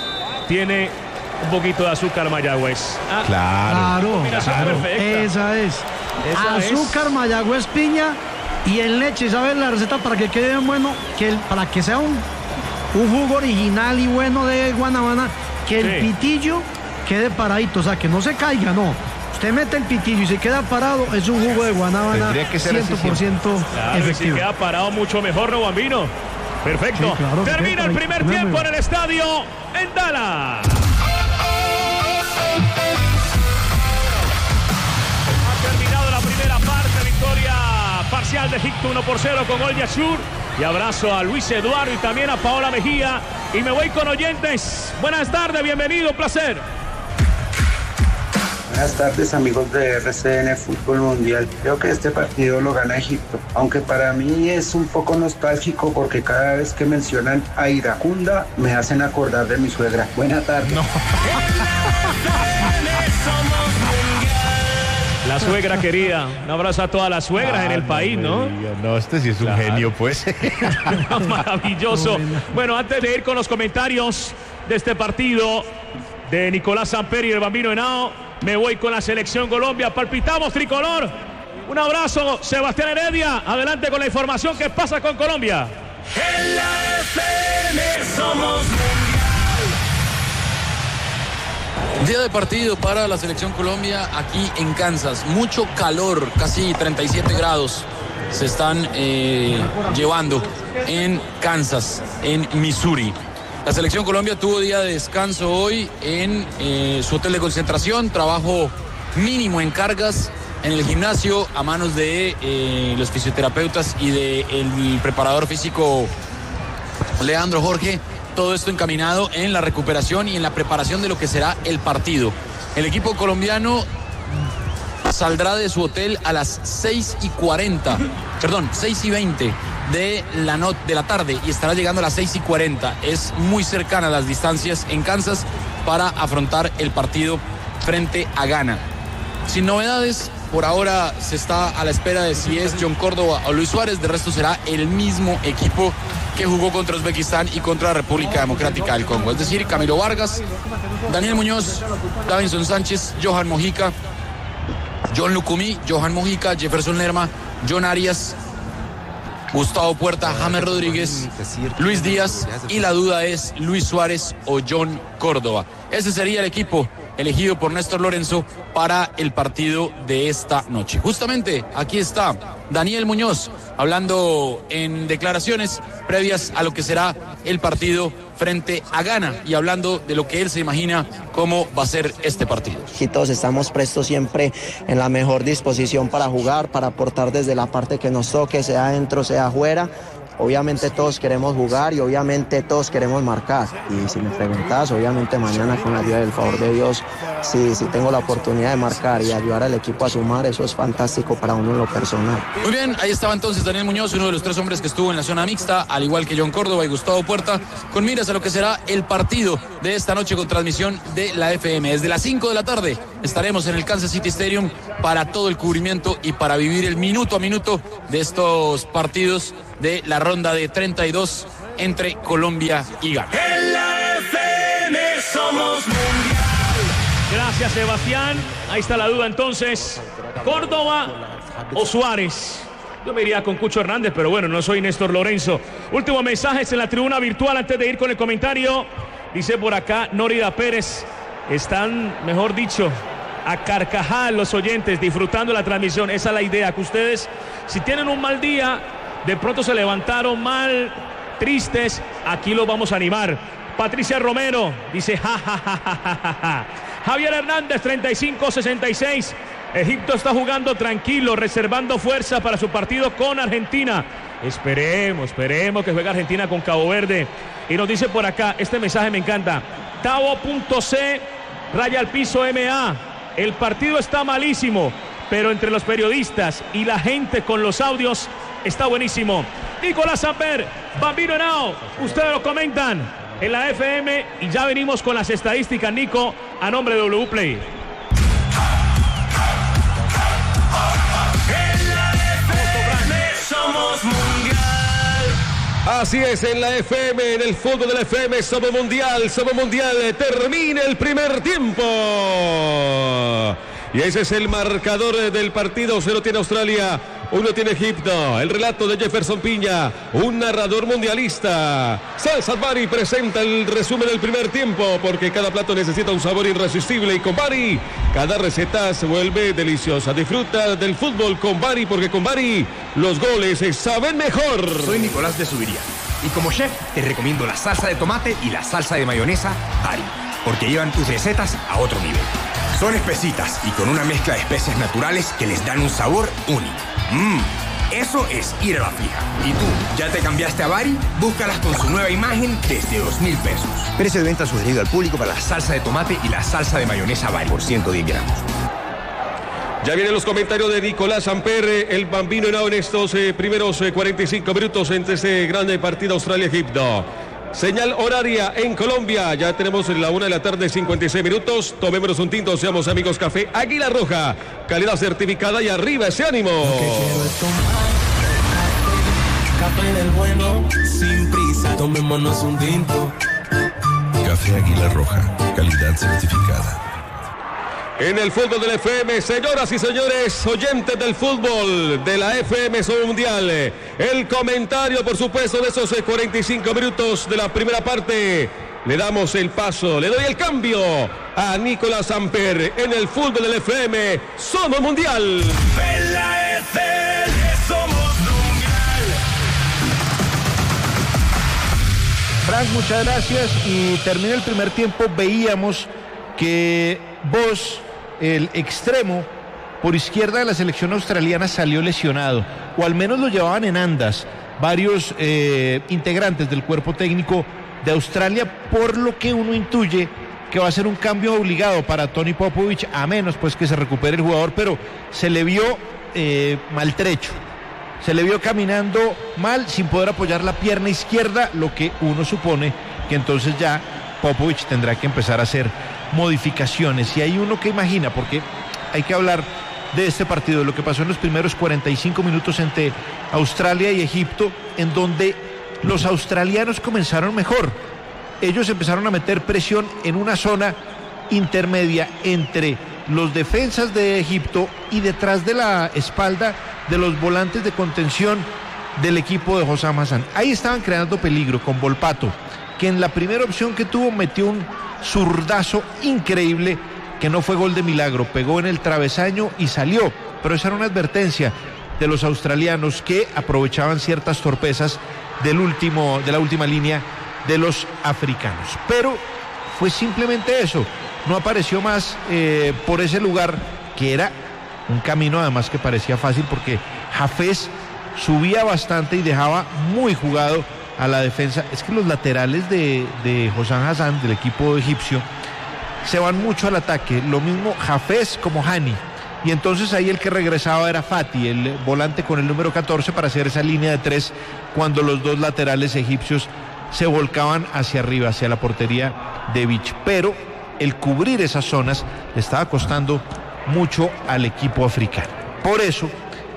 Tiene un poquito de azúcar Mayagüez. Ah, claro. Claro, perfecta. Esa es. Esa azúcar es. Mayagüez piña y en leche. ¿Sabes la receta para que quede bueno? Que el, para que sea un, un jugo original y bueno de guanábana, que el sí. pitillo quede paradito, o sea, que no se caiga, no. Usted mete el pitillo y se queda parado, es un jugo de guanábana cien por ciento claro, efectivo. Y si queda parado mucho mejor, ¿no, Bambino? Perfecto. Sí, claro, termina el primer tiempo en el estadio en Dallas. Parcial de Egipto uno por cero con gol de Ashur. Y abrazo a Luis Eduardo y también a Paola Mejía. Y me voy con oyentes. Buenas tardes, bienvenido, un placer. Buenas tardes, amigos de R C N Fútbol Mundial. Creo que este partido lo gana Egipto, aunque para mí es un poco nostálgico porque cada vez que mencionan a Irankunda me hacen acordar de mi suegra. Buena tarde. No. La suegra querida, un abrazo a todas las suegras ah, en el no país, ¿no? Diga, no, este sí es claro. un genio, pues. Maravilloso. Bueno, antes de ir con los comentarios de este partido de Nicolás Samperi y el Bambino Henao, me voy con la selección Colombia. Palpitamos, tricolor. Un abrazo, Sebastián Heredia. Adelante con la información que pasa con Colombia. En la F M somos día de partido para la selección Colombia aquí en Kansas. Mucho calor, casi treinta y siete grados se están eh, llevando en Kansas, en Missouri. La selección Colombia tuvo día de descanso hoy en eh, su hotel de concentración, trabajo mínimo en cargas en el gimnasio a manos de eh, los fisioterapeutas y del preparador físico Leandro Jorge. Todo esto encaminado en la recuperación y en la preparación de lo que será el partido. El equipo colombiano saldrá de su hotel a las seis y cuarenta, perdón, seis y veinte de la, no, de la tarde y estará llegando a las seis y cuarenta. Es muy cercana a las distancias en Kansas para afrontar el partido frente a Ghana. Sin novedades, por ahora se está a la espera de si es John Córdoba o Luis Suárez. De resto será el mismo equipo que jugó contra Uzbekistán y contra la República Democrática del Congo. Es decir, Camilo Vargas, Daniel Muñoz, Davinson Sánchez, Johan Mojica, John Lucumí, Johan Mojica, Jefferson Lerma, John Arias, Gustavo Puerta, James Rodríguez, Luis Díaz y la duda es Luis Suárez o John Córdoba. Ese sería el equipo elegido por Néstor Lorenzo para el partido de esta noche. Justamente aquí está Daniel Muñoz hablando en declaraciones previas a lo que será el partido frente a Ghana y hablando de lo que él se imagina cómo va a ser este partido. Aquí todos estamos prestos siempre en la mejor disposición para jugar, para aportar desde la parte que nos toque, sea adentro, sea afuera. Obviamente todos queremos jugar y obviamente todos queremos marcar. Y si me preguntas, obviamente mañana con la ayuda del favor de Dios, si, si tengo la oportunidad de marcar y ayudar al equipo a sumar, eso es fantástico para uno en lo personal. Muy bien, ahí estaba entonces Daniel Muñoz, uno de los tres hombres que estuvo en la zona mixta, al igual que John Córdoba y Gustavo Puerta, con miras a lo que será el partido de esta noche con transmisión de la F M. Desde las cinco de la tarde estaremos en el Kansas City Stadium para todo el cubrimiento y para vivir el minuto a minuto de estos partidos de la ronda de treinta y dos entre Colombia y Ghana. En la F M somos mundial. Gracias, Sebastián. Ahí está la duda entonces. ¿Córdoba o Suárez? Yo me iría con Cucho Hernández, pero bueno, no soy Néstor Lorenzo. Últimos mensajes en la tribuna virtual antes de ir con el comentario. Dice por acá Nórida Pérez. Están, mejor dicho, a carcajadas los oyentes, disfrutando la transmisión. Esa es la idea, que ustedes, si tienen un mal día, de pronto se levantaron mal, tristes, aquí los vamos a animar. Patricia Romero dice ja, ja, ja, ja, ja, ja. Javier Hernández, treinta y cinco sesenta y seis. Egipto está jugando tranquilo, reservando fuerza para su partido con Argentina. Esperemos, esperemos que juegue Argentina con Cabo Verde. Y nos dice por acá, este mensaje me encanta. Tavo.c, raya al piso M A. El partido está malísimo, pero entre los periodistas y la gente con los audios está buenísimo. Nicolás Samper, Bambino Henao, ustedes lo comentan en la F M y ya venimos con las estadísticas, Nico, a nombre de W Play. En la F M somos mundial. Así es, en la F M, en el fútbol de la F M, somos mundial, somos mundial. Termina el primer tiempo. Y ese es el marcador del partido. Cero tiene Australia, uno tiene Egipto. El relato de Jefferson Piña, un narrador mundialista. Salsa Bari presenta el resumen del primer tiempo, porque cada plato necesita un sabor irresistible. Y con Bari, cada receta se vuelve deliciosa. Disfruta del fútbol con Bari, porque con Bari los goles saben mejor. Soy Nicolás de Subiría y como chef te recomiendo la salsa de tomate y la salsa de mayonesa Bari, porque llevan tus recetas a otro nivel. Son espesitas y con una mezcla de especias naturales que les dan un sabor único. Mmm, eso es ir a la fija. ¿Y tú, ya te cambiaste a Bari? Búscalas con su nueva imagen desde dos mil pesos. Precio de venta sugerido al público para la salsa de tomate y la salsa de mayonesa Bari por ciento diez gramos. Ya vienen los comentarios de Nicolás Samper, el Bambino Henao en estos eh, primeros eh, cuarenta y cinco minutos entre este grande partido Australia-Egipto. Señal horaria en Colombia, ya tenemos la una de la tarde, cincuenta y seis minutos. Tomémonos un tinto, seamos amigos. Café Águila Roja, calidad certificada y arriba ese ánimo. Café del bueno, sin prisa, tomémonos un tinto. Café Águila Roja, calidad certificada. En el fútbol de la F M, señoras y señores, oyentes del fútbol de la F M Somos Mundial. El comentario, por supuesto, de esos cuarenta y cinco minutos de la primera parte. Le damos el paso, le doy el cambio a Nicolás Samper. En el fútbol de la F M Somos Mundial. En la F M somos mundial. Frank, muchas gracias. Y termina el primer tiempo. Veíamos que vos, el extremo por izquierda de la selección australiana, salió lesionado, o al menos lo llevaban en andas varios eh, integrantes del cuerpo técnico de Australia, por lo que uno intuye que va a ser un cambio obligado para Tony Popovich, a menos pues que se recupere el jugador, pero se le vio eh, maltrecho, se le vio caminando mal, sin poder apoyar la pierna izquierda, lo que uno supone que entonces ya Popovich tendrá que empezar a hacer modificaciones. Y hay uno que imagina, porque hay que hablar de este partido, de lo que pasó en los primeros cuarenta y cinco minutos entre Australia y Egipto, en donde los australianos comenzaron mejor. Ellos empezaron a meter presión en una zona intermedia entre los defensas de Egipto y detrás de la espalda de los volantes de contención del equipo de Hossam Hassan. Ahí estaban creando peligro con Volpato, que en la primera opción que tuvo metió un zurdazo increíble que no fue gol de milagro, pegó en el travesaño y salió, pero esa era una advertencia de los australianos que aprovechaban ciertas torpezas del último, de la última línea de los africanos. Pero fue simplemente eso, no apareció más eh, por ese lugar, que era un camino además que parecía fácil porque Hafez subía bastante y dejaba muy jugado a la defensa. Es que los laterales de, de Hossam Hassan, del equipo egipcio, se van mucho al ataque, lo mismo Hafez como Hani, y entonces ahí el que regresaba era Fati, el volante con el número catorce, para hacer esa línea de tres cuando los dos laterales egipcios se volcaban hacia arriba, hacia la portería de Vich. Pero el cubrir esas zonas le estaba costando mucho al equipo africano. Por eso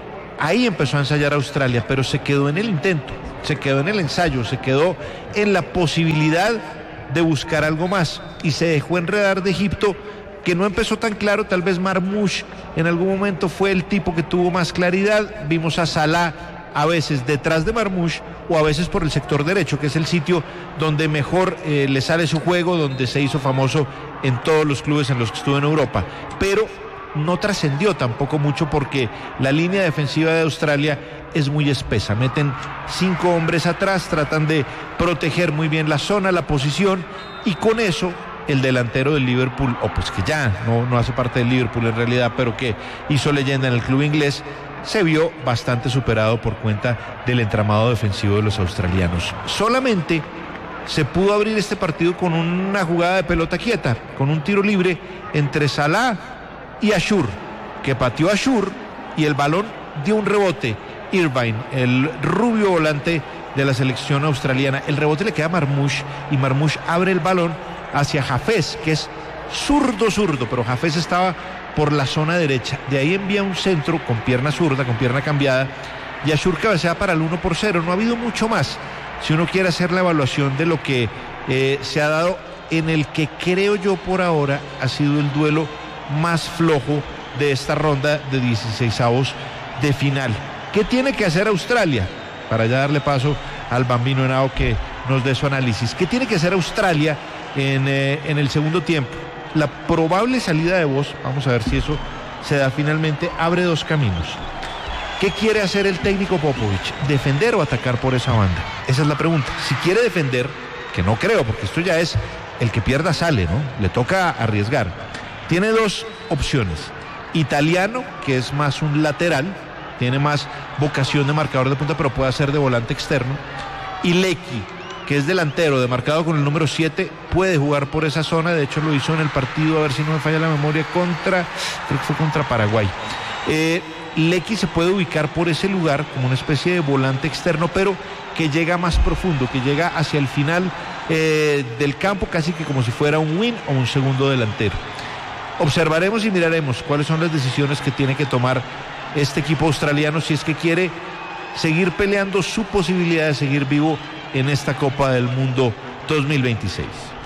ahí empezó a ensayar Australia, pero se quedó en el intento, se quedó en el ensayo, se quedó en la posibilidad de buscar algo más y se dejó enredar de Egipto, que no empezó tan claro. Tal vez Marmoush en algún momento fue el tipo que tuvo más claridad. Vimos a Salah a veces detrás de Marmoush o a veces por el sector derecho, que es el sitio donde mejor eh, le sale su juego, donde se hizo famoso en todos los clubes en los que estuvo en Europa, pero no trascendió tampoco mucho porque la línea defensiva de Australia es muy espesa. Meten cinco hombres atrás, tratan de proteger muy bien la zona, la posición, y con eso el delantero del Liverpool, o pues que ya no, no hace parte del Liverpool en realidad, pero que hizo leyenda en el club inglés, se vio bastante superado por cuenta del entramado defensivo de los australianos. Solamente se pudo abrir este partido con una jugada de pelota quieta, con un tiro libre entre Salah y Ashur, que pateó a Ashur y el balón dio un rebote. Irvine, el rubio volante de la selección australiana, el rebote le queda a Marmoush y Marmoush abre el balón hacia Hafez, que es zurdo zurdo, pero Hafez estaba por la zona derecha. De ahí envía un centro con pierna zurda, con pierna cambiada, y Ashur cabecea para el uno por cero. No ha habido mucho más si uno quiere hacer la evaluación de lo que eh, se ha dado en el que creo yo por ahora ha sido el duelo más flojo de esta ronda de dieciseisavos de final. ¿Qué tiene que hacer Australia? Para ya darle paso al Bambino Henao que nos dé su análisis. ¿Qué tiene que hacer Australia en, eh, en el segundo tiempo? La probable salida de voz, vamos a ver si eso se da finalmente, abre dos caminos. ¿Qué quiere hacer el técnico Popovich? ¿Defender o atacar por esa banda? Esa es la pregunta. Si quiere defender, que no creo, porque esto ya es el que pierda sale, ¿no? Le toca arriesgar. Tiene dos opciones. Italiano, que es más un lateral, tiene más vocación de marcador de punta, pero puede hacer de volante externo. Y Lecky, que es delantero, demarcado con el número siete, puede jugar por esa zona. De hecho lo hizo en el partido, a ver si no me falla la memoria, contra, creo que fue contra Paraguay. Eh, Lecky se puede ubicar por ese lugar como una especie de volante externo, pero que llega más profundo, que llega hacia el final eh, del campo, casi que como si fuera un wing o un segundo delantero. Observaremos y miraremos cuáles son las decisiones que tiene que tomar este equipo australiano si es que quiere seguir peleando su posibilidad de seguir vivo en esta Copa del Mundo dos mil veintiséis.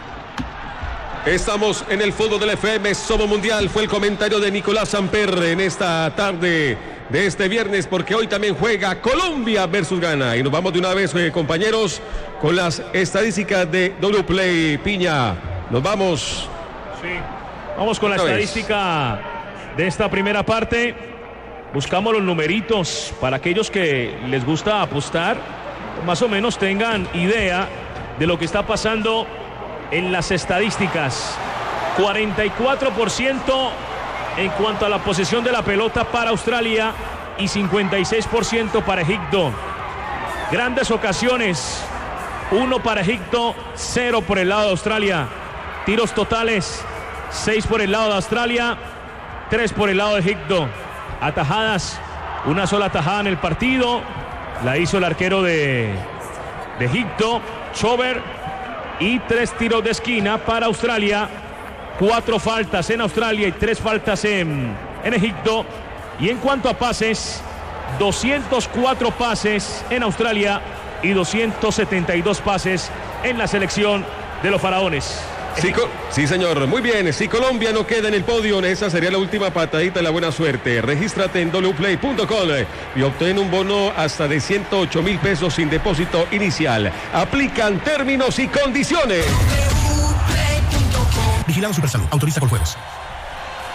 Estamos en el fondo del F M, Somos Mundial. Fue el comentario de Nicolás Samper en esta tarde de este viernes, porque hoy también juega Colombia versus Ghana. Y nos vamos de una vez, eh, compañeros, con las estadísticas de W Play. Piña, nos vamos. Sí, vamos con la estadística de esta primera parte. Buscamos los numeritos para aquellos que les gusta apostar, más o menos tengan idea de lo que está pasando en las estadísticas. cuarenta y cuatro por ciento en cuanto a la posesión de la pelota para Australia y cincuenta y seis por ciento para Egipto. Grandes ocasiones, uno para Egipto, cero por el lado de Australia. Tiros totales, seis por el lado de Australia, tres por el lado de Egipto. Atajadas, una sola atajada en el partido, la hizo el arquero de, de Egipto, Chover, y tres tiros de esquina para Australia, cuatro faltas en Australia y tres faltas en, en Egipto. Y en cuanto a pases, doscientos cuatro pases en Australia y doscientos setenta y dos pases en la selección de los faraones. Sí, sí, señor, muy bien. Si Colombia no queda en el podio, esa sería la última patadita de la buena suerte. Regístrate en w play punto com y obtén un bono hasta de ciento ocho mil pesos sin depósito inicial. Aplican términos y condiciones. Vigilado Supersalud. Autoriza con juegos.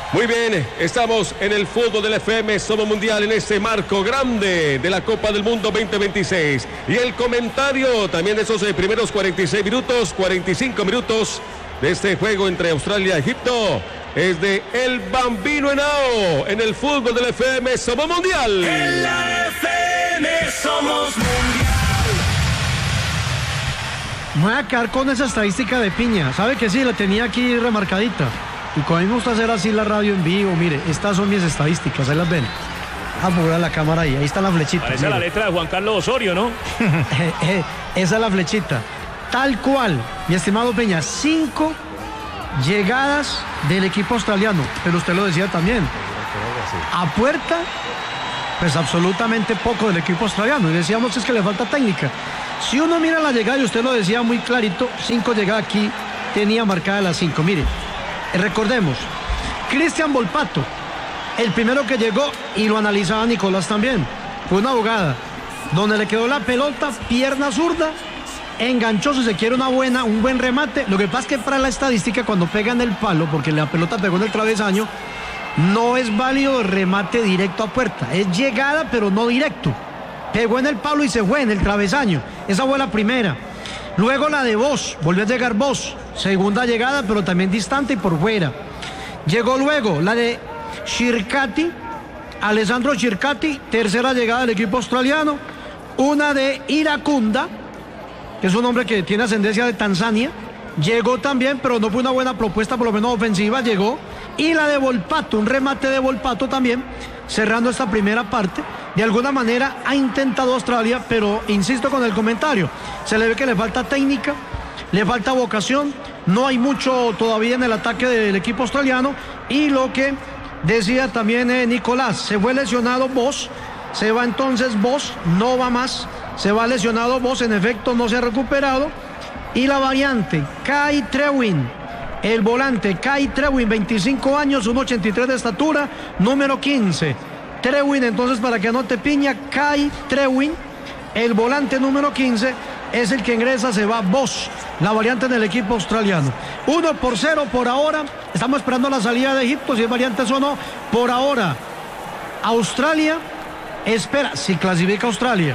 Muy bien, estamos en el fútbol del F M Somos Mundial en este marco grande de la Copa del Mundo veinte veintiséis. Y el comentario también de esos eh, primeros cuarenta y seis minutos, cuarenta y cinco minutos de este juego entre Australia y Egipto es de El Bambino Henao en el fútbol del F M Somos Mundial. En la F M Somos Mundial. Me voy a quedar con esa estadística de Piña. ¿Sabe que sí? La tenía aquí remarcadita. Y como a mí me gusta hacer así la radio en vivo, mire, estas son mis estadísticas, ahí las ven. Vamos a poner la cámara ahí, ahí está la flechita. Parece mire. La letra de Juan Carlos Osorio, ¿no? eh, eh, esa es la flechita. Tal cual, mi estimado Peña, cinco llegadas del equipo australiano, pero usted lo decía también. A puerta, pues absolutamente poco del equipo australiano. Y decíamos es que le falta técnica. Si uno mira la llegada, y usted lo decía muy clarito, cinco llegadas aquí, tenía marcada las cinco. Mire. Recordemos, Cristian Volpato, el primero que llegó, y lo analizaba Nicolás también, fue una jugada donde le quedó la pelota, pierna zurda, enganchó, si se quiere una buena, un buen remate. Lo que pasa es que para la estadística, cuando pega en el palo, porque la pelota pegó en el travesaño, no es válido el remate directo a puerta, es llegada pero no directo. Pegó en el palo y se fue en el travesaño, esa fue la primera. Luego la de Vos, volvió a llegar Vos, segunda llegada, pero también distante y por fuera. Llegó luego la de Shirkati, Alessandro Shirkati, tercera llegada del equipo australiano. Una de Iracunda, que es un hombre que tiene ascendencia de Tanzania. Llegó también, pero no fue una buena propuesta, por lo menos ofensiva, llegó. Y la de Volpato, un remate de Volpato también, cerrando esta primera parte. De alguna manera ha intentado Australia, pero insisto con el comentario, se le ve que le falta técnica, le falta vocación, no hay mucho todavía en el ataque del equipo australiano. Y lo que decía también eh, Nicolás, se fue lesionado Vos, se va entonces Vos, no va más, se va lesionado Vos, en efecto no se ha recuperado. Y la variante, Kai Trewin, el volante Kai Trewin, veinticinco años, uno ochenta y tres de estatura, número quince. Trewin, entonces, para que anote Piña, Kai Trewin, el volante número quince, es el que ingresa, se va Vos, la variante del equipo australiano. Uno por cero por ahora, estamos esperando la salida de Egipto, si es variantes o no. Por ahora, Australia espera, si clasifica Australia,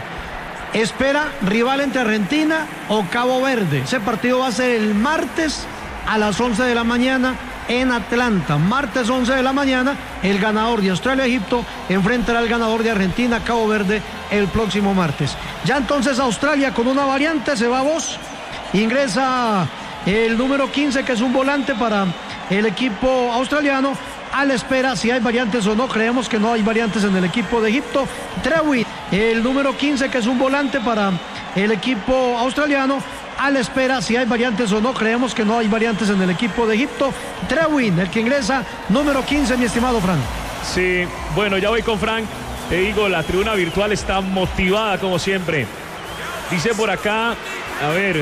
espera rival entre Argentina o Cabo Verde. Ese partido va a ser el martes a las once de la mañana en Atlanta. Martes once de la mañana, el ganador de Australia-Egipto enfrentará al ganador de Argentina-Cabo Verde el próximo martes. Ya entonces Australia con una variante, se va Vos, ingresa el número quince, que es un volante para el equipo australiano. A la espera si hay variantes o no, creemos que no hay variantes en el equipo de Egipto. Trewin, el número quince, que es un volante para el equipo australiano. A la espera si hay variantes o no, creemos que no hay variantes en el equipo de Egipto. Trewin, el que ingresa, número quince, mi estimado Frank. Sí, bueno, ya voy con Frank. Te digo, la tribuna virtual está motivada como siempre. Dice por acá, a ver,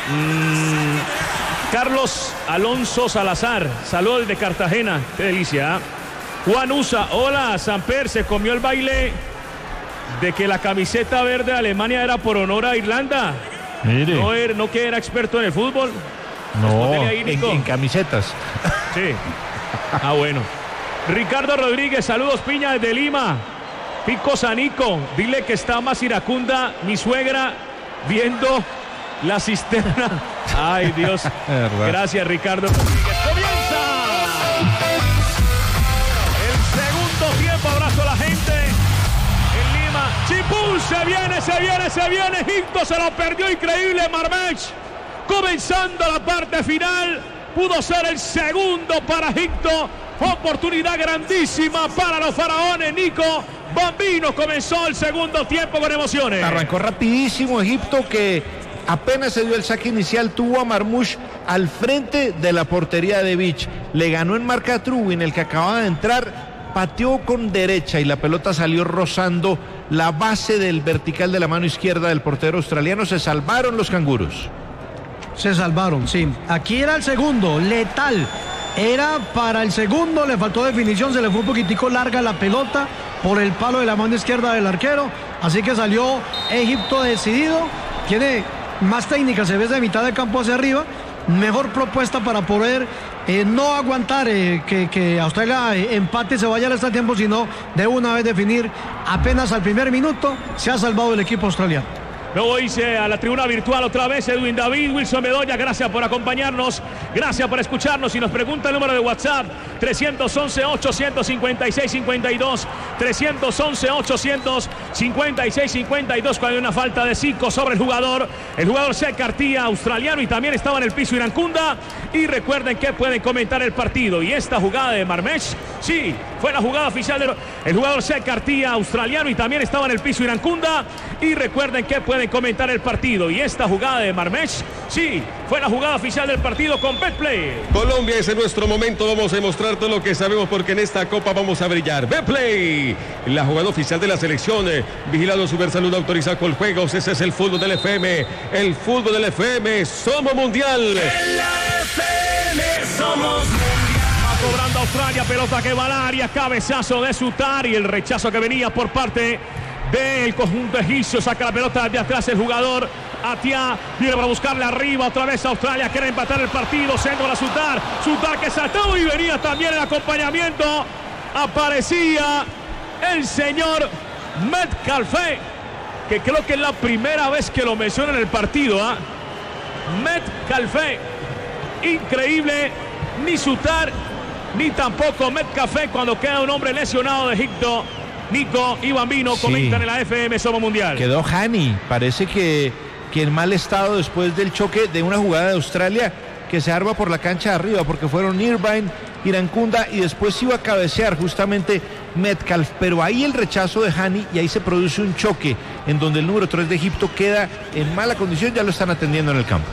mmm, Carlos Alonso Salazar, saludos de Cartagena, qué delicia. ¿eh? Juan Usa, hola, Samper, se comió el baile de que la camiseta verde de Alemania era por honor a Irlanda. Mire. No, era, no que era experto en el fútbol. No, ahí, en, en camisetas. Sí. Ah, bueno. Ricardo Rodríguez, saludos Piña desde Lima. Pico Sanico, dile que está más iracunda mi suegra viendo la cisterna. Ay, Dios. Gracias, Ricardo Rodríguez. ¡Comienza! El segundo tiempo, abrazo a la gente. Chipul, se viene, se viene, se viene. Egipto se lo perdió, increíble Marmech. Comenzando la parte final, pudo ser el segundo para Egipto. Oportunidad grandísima para los faraones. Nico Bambino comenzó el segundo tiempo con emociones. Arrancó rapidísimo Egipto, que apenas se dio el saque inicial, tuvo a Marmoush al frente de la portería de Beach. Le ganó en marca a Trewin, el que acababa de entrar. Pateó con derecha y la pelota salió rozando la base del vertical de la mano izquierda del portero australiano. Se salvaron los canguros. Se salvaron, sí. Aquí era el segundo, letal. Era para el segundo, le faltó definición, se le fue un poquitico larga la pelota por el palo de la mano izquierda del arquero. Así que salió Egipto decidido. Tiene más técnica, se ve de mitad del campo hacia arriba. mejor propuesta para poder eh, no aguantar eh, que, que Australia eh, empate y se vaya al extra tiempo, sino de una vez definir apenas al primer minuto. Se ha salvado el equipo australiano. Luego hice a la tribuna virtual otra vez Edwin David, Wilson Bedoya, gracias por acompañarnos, gracias por escucharnos. Y nos pregunta el número de WhatsApp, tres once, ochocientos cincuenta y seis, cincuenta y dos, tres once, ochocientos cincuenta y seis, cincuenta y dos, cuando hay una falta de cinco sobre el jugador. El jugador se cartía australiano y también estaba en el piso Irankunda. Y recuerden que pueden comentar el partido. Y esta jugada de Marmesh, sí, fue la jugada oficial del el jugador se cartía australiano y también estaba en el piso Irankunda. Y recuerden que pueden comentar el partido. Y esta jugada de Marmesh, sí, fue la jugada oficial del partido con Betplay. Colombia, ese es nuestro momento. Vamos a demostrar todo lo que sabemos porque en esta copa vamos a brillar. Betplay, la jugada oficial de la selección. Eh, vigilado Supersalud, autorizado con juegos. Ese es el fútbol del F M. El fútbol del F M. Somos mundial. En la F M somos mundial. Va cobrando Australia, pelota que va al área. Cabezazo de Sutar y el rechazo que venía por parte del conjunto egipcio. Saca la pelota de atrás el jugador Atia, viene para buscarle arriba otra vez a Australia, quiere empatar el partido. Centro para Sutar, Sutar que saltó y venía también el acompañamiento. Aparecía el señor Metcalfe, que creo que es la primera vez que lo menciona en el partido, ¿eh? Metcalfe, increíble. Ni Sutar ni tampoco Metcalfe cuando queda un hombre lesionado de Egipto. Nico y Bambino Sí. comentan en la F M Somos Mundial. Quedó Hani, parece que, que en mal estado después del choque de una jugada de Australia que se arma por la cancha de arriba, porque fueron Irvine, Irankunda y después iba a cabecear justamente Metcalf, pero ahí el rechazo de Hani y ahí se produce un choque en donde el número tres de Egipto queda en mala condición, ya lo están atendiendo en el campo.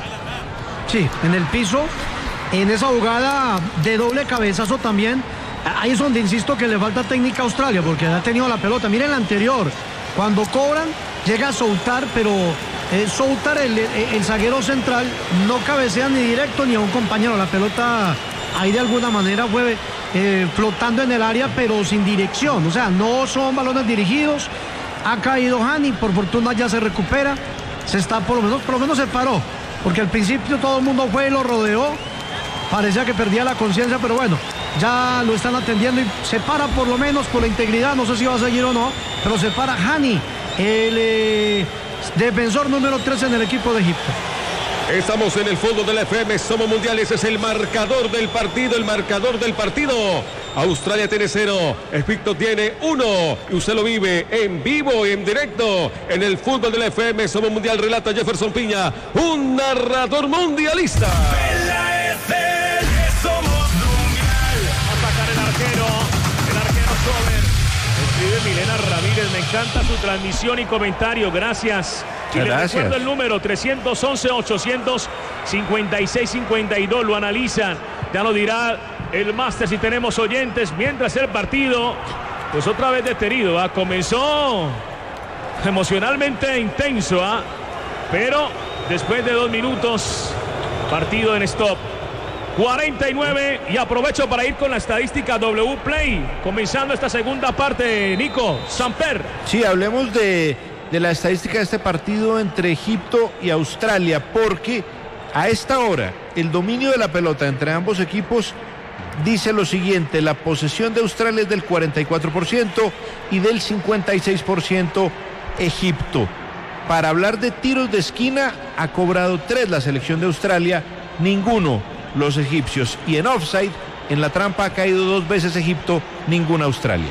Sí, en el piso, en esa jugada de doble cabezazo también. Ahí es donde insisto que le falta técnica a Australia, porque ha tenido la pelota. Miren la anterior, cuando cobran, llega a Soutar, pero eh, Soutar, el, el, el zaguero central, no cabecea ni directo ni a un compañero. La pelota ahí de alguna manera fue eh, flotando en el área, pero sin dirección. O sea, no son balones dirigidos. Ha caído Hani, por fortuna ya se recupera. Se está, por lo menos, por lo menos se paró, porque al principio todo el mundo fue y lo rodeó. Parecía que perdía la conciencia, pero bueno, ya lo están atendiendo y se para por lo menos por la integridad. No sé si va a seguir o no, pero se para Hani, el eh, defensor número tres en el equipo de Egipto. Estamos en el fútbol del F M, somos mundiales, ese es el marcador del partido, el marcador del partido. Australia tiene cero, Egipto tiene uno, y usted lo vive en vivo y en directo en el fútbol del F M, somos mundial, relata Jefferson Piña, un narrador mundialista. En la F M somos mundial. Va a sacar el arquero, el arquero Sober. Escribe Milena Ramírez, me encanta su transmisión y comentario, gracias. Y Muchas les gracias. recuerdo el número tres once, ochocientos cincuenta y seis, cincuenta y dos, lo analizan, ya lo dirá el máster si tenemos oyentes, mientras el partido, pues otra vez detenido, ¿ah? Comenzó emocionalmente intenso, ¿ah? Pero después de dos minutos, partido en stop. cuarenta y nueve y aprovecho para ir con la estadística W Play, comenzando esta segunda parte, Nico Samper. Sí, hablemos de, de la estadística de este partido entre Egipto y Australia, porque a esta hora el dominio de la pelota entre ambos equipos dice lo siguiente: la posesión de Australia es del cuarenta y cuatro por ciento y del cincuenta y seis por ciento Egipto. Para hablar de tiros de esquina, ha cobrado tres la selección de Australia, ninguno los egipcios, y en offside, en la trampa ha caído dos veces Egipto, ninguna Australia.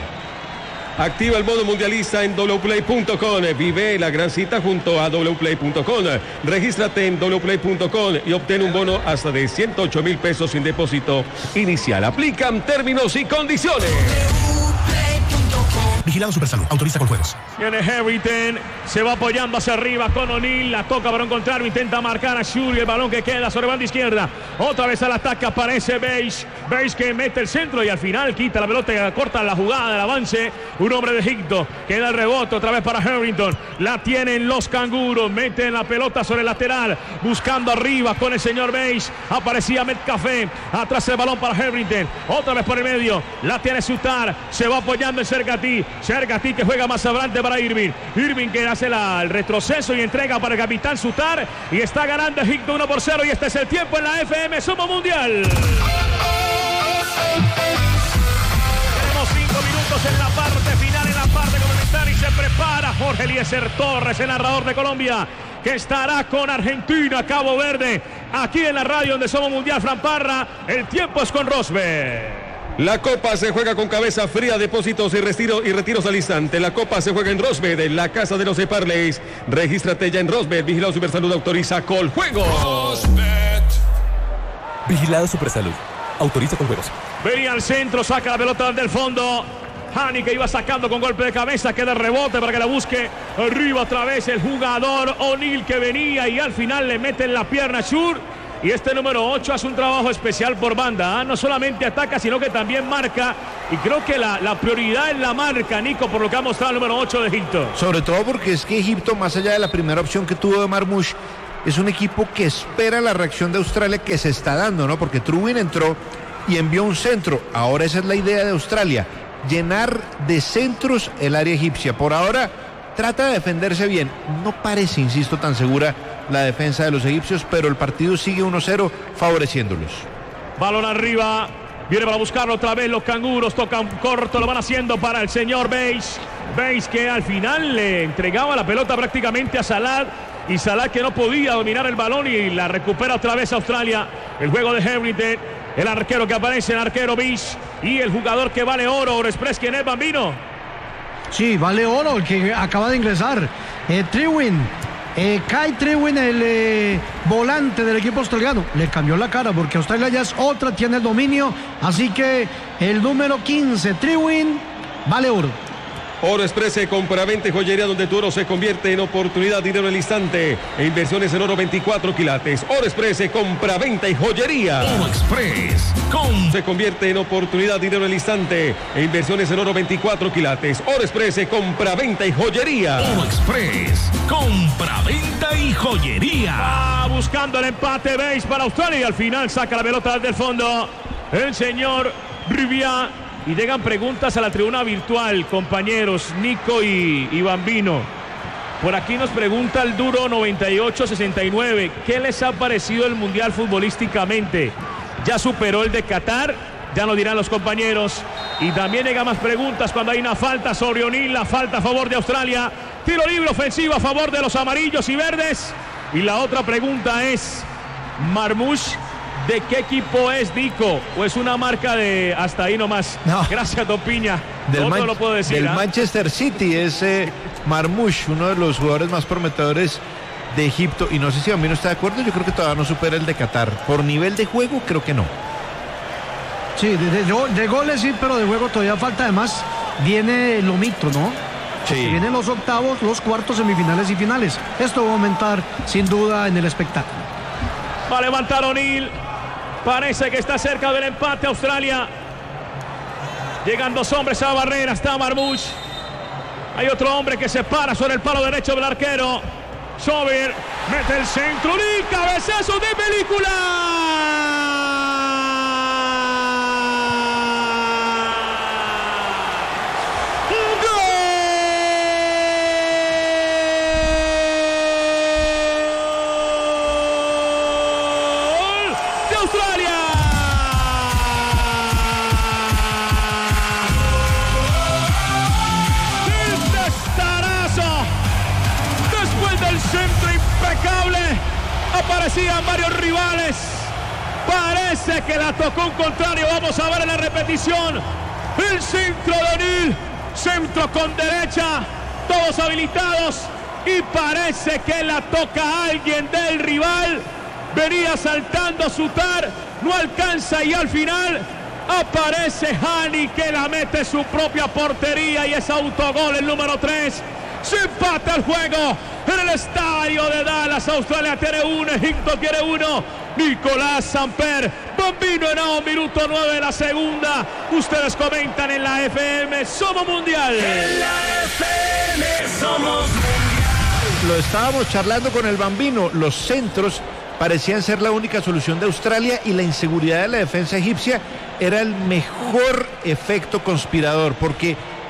Activa el modo mundialista en doble u play punto com. Vive la gran cita junto a doble u play punto com. Regístrate en doble u play punto com y obtén un bono hasta de ciento ocho mil pesos sin depósito inicial. Aplican términos y condiciones. Vigilado Supersalud, autoriza con juegos. Viene Harrington, se va apoyando hacia arriba con O'Neill, la toca para encontrarlo, intenta marcar a Shuri, el balón que queda sobre banda izquierda, otra vez al ataque aparece Beige, Beige que mete el centro y al final quita la pelota, corta la jugada, el avance, un hombre de Egipto, queda el rebote otra vez para Harrington, la tienen los canguros, meten la pelota sobre el lateral, buscando arriba con el señor Beige, aparecía Metcalfe, atrás el balón para Harrington, otra vez por el medio, la tiene Sutar, se va apoyando en Cercatí, Sergati que juega más adelante para Irving. Irving que hace la, el retroceso y entrega para el capitán Sutar. Y está ganando Egipto uno por cero. Y este es el tiempo en la F M Somos Mundial. Tenemos cinco minutos en la parte final, en la parte complementaria. Y se prepara Jorge Eliezer Torres, el narrador de Colombia, que estará con Argentina, Cabo Verde, aquí en la radio donde Somos Mundial. Fran Parra, el tiempo es con Rosberg. La Copa se juega con cabeza fría, depósitos y, retiro, y retiros al instante. La Copa se juega en Rosbet, en la casa de los Eparleys. Regístrate ya en Rosbet. Vigilado Supersalud, autoriza Coljuegos. Rosbet. Vigilado Supersalud, autoriza Coljuegos. Venía al centro, saca la pelota del fondo. Hani que iba sacando con golpe de cabeza, queda rebote para que la busque. Arriba otra vez el jugador O'Neal que venía y al final le mete en la pierna Schur. Y este número ocho hace un trabajo especial por banda, ¿eh? No solamente ataca, sino que también marca. Y creo que la, la prioridad es la marca, Nico, por lo que ha mostrado el número ocho de Egipto. Sobre todo porque es que Egipto, más allá de la primera opción que tuvo de Marmoush, es un equipo que espera la reacción de Australia que se está dando, ¿no? Porque Trubin entró y envió un centro. Ahora esa es la idea de Australia, llenar de centros el área egipcia. Por ahora trata de defenderse bien. No parece, insisto, tan segura la defensa de los egipcios, pero el partido sigue uno cero favoreciéndolos. Balón arriba, viene para buscarlo otra vez los canguros, tocan corto, lo van haciendo para el señor Beis. Beis que al final le entregaba la pelota prácticamente a Salah, y Salah que no podía dominar el balón y la recupera otra vez Australia. El juego de Harrington, el arquero que aparece, el arquero Beis, y el jugador que vale oro, Orexpress, ¿quién es, Bambino? Sí, vale oro, el que acaba de ingresar, eh, Trewin. Eh, Kai Trewin, el eh, volante del equipo australiano, le cambió la cara porque Australia ya es otra, tiene el dominio, así que el número quince, Trewin, vale oro. Oro Express, compra-venta y joyería donde tu oro se convierte en oportunidad, dinero al instante e inversiones en oro veinticuatro quilates. Oro Express, compra-venta y joyería. Oro Express con... se convierte en oportunidad, dinero al instante e inversiones en oro veinticuatro quilates. Oro Express, compra-venta y joyería. Oro Express, compra-venta y joyería. Va buscando el empate, Beis para Australia y al final saca la pelota desde el fondo el señor Rivière. Y llegan preguntas a la tribuna virtual, compañeros, Nico y, y Bambino. Por aquí nos pregunta el Duro noventa y ocho sesenta y nueve, ¿qué les ha parecido el Mundial futbolísticamente? ¿Ya superó el de Qatar? Ya nos dirán los compañeros. Y también llegan más preguntas cuando hay una falta sobre O'Neal, la falta a favor de Australia. Tiro libre ofensivo a favor de los amarillos y verdes. Y la otra pregunta es, Marmoush, ¿de qué equipo es, Dico? ¿O es una marca de hasta ahí nomás? No. Gracias, Don Piña. Del, no Man- lo puedo decir, del ¿eh? Manchester City, es eh, Marmoush, uno de los jugadores más prometedores de Egipto. Y no sé si a mí no está de acuerdo, yo creo que todavía no supera el de Qatar. Por nivel de juego, creo que no. Sí, de, de, de goles sí, pero de juego todavía falta. Además, viene lo mito, ¿no? Sí. Vienen los octavos, los cuartos, semifinales y finales. Esto va a aumentar, sin duda, en el espectáculo. Va a levantar O'Neal. Parece que está cerca del empate Australia. Llegan dos hombres a la barrera. Está Marmoush. Hay otro hombre que se para sobre el palo derecho del arquero. Sober mete el centro y cabezazo de película. Centro impecable, aparecían varios rivales, parece que la tocó un contrario, vamos a ver en la repetición, el centro de O'Neal, centro con derecha, todos habilitados y parece que la toca alguien del rival, venía saltando Sutar, no alcanza y al final aparece Hani que la mete su propia portería y es autogol el número tres. Se empata el juego en el estadio de Dallas. Australia tiene uno, Egipto tiene uno. Nicolás Samper, Bambino en un minuto nueve de la segunda. Ustedes comentan en la F M Somos Mundial. En la F M Somos Mundial. Lo estábamos charlando con el Bambino. Los centros parecían ser la única solución de Australia y la inseguridad de la defensa egipcia era el mejor efecto conspirador, porque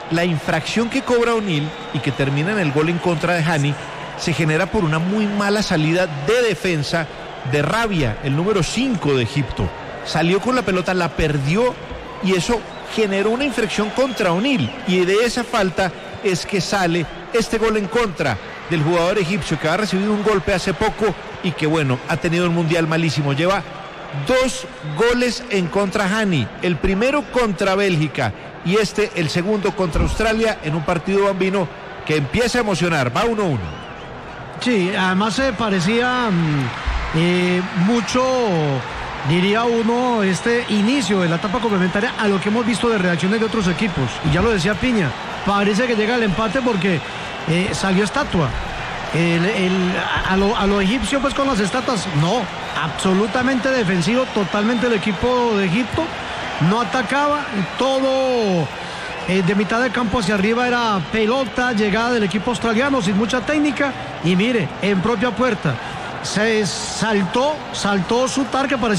la infracción que cobra O'Neal y que termina en el gol en contra de Hani se genera por una muy mala salida de defensa de Rabia, el número cinco de Egipto. Salió con la pelota, la perdió y eso generó una infracción contra O'Neal, y de esa falta es que sale este gol en contra del jugador egipcio, que ha recibido un golpe hace poco y que bueno, ha tenido un mundial malísimo. Lleva dos goles en contra Hani, el primero contra Bélgica y este el segundo contra Australia, en un partido bambino que empieza a emocionar. Va uno uno. Sí, además se parecía eh, mucho, diría uno, este inicio de la etapa complementaria a lo que hemos visto de reacciones de otros equipos. Y ya lo decía Piña, parece que llega el empate porque eh, salió estatua. El, el, a, lo, a lo egipcio pues con las estatuas, no, absolutamente defensivo, totalmente el equipo de Egipto, no atacaba, todo eh, de mitad de campo hacia arriba era pelota, llegada del equipo australiano sin mucha técnica, y mire, en propia puerta, se saltó, saltó Sutar, que parecía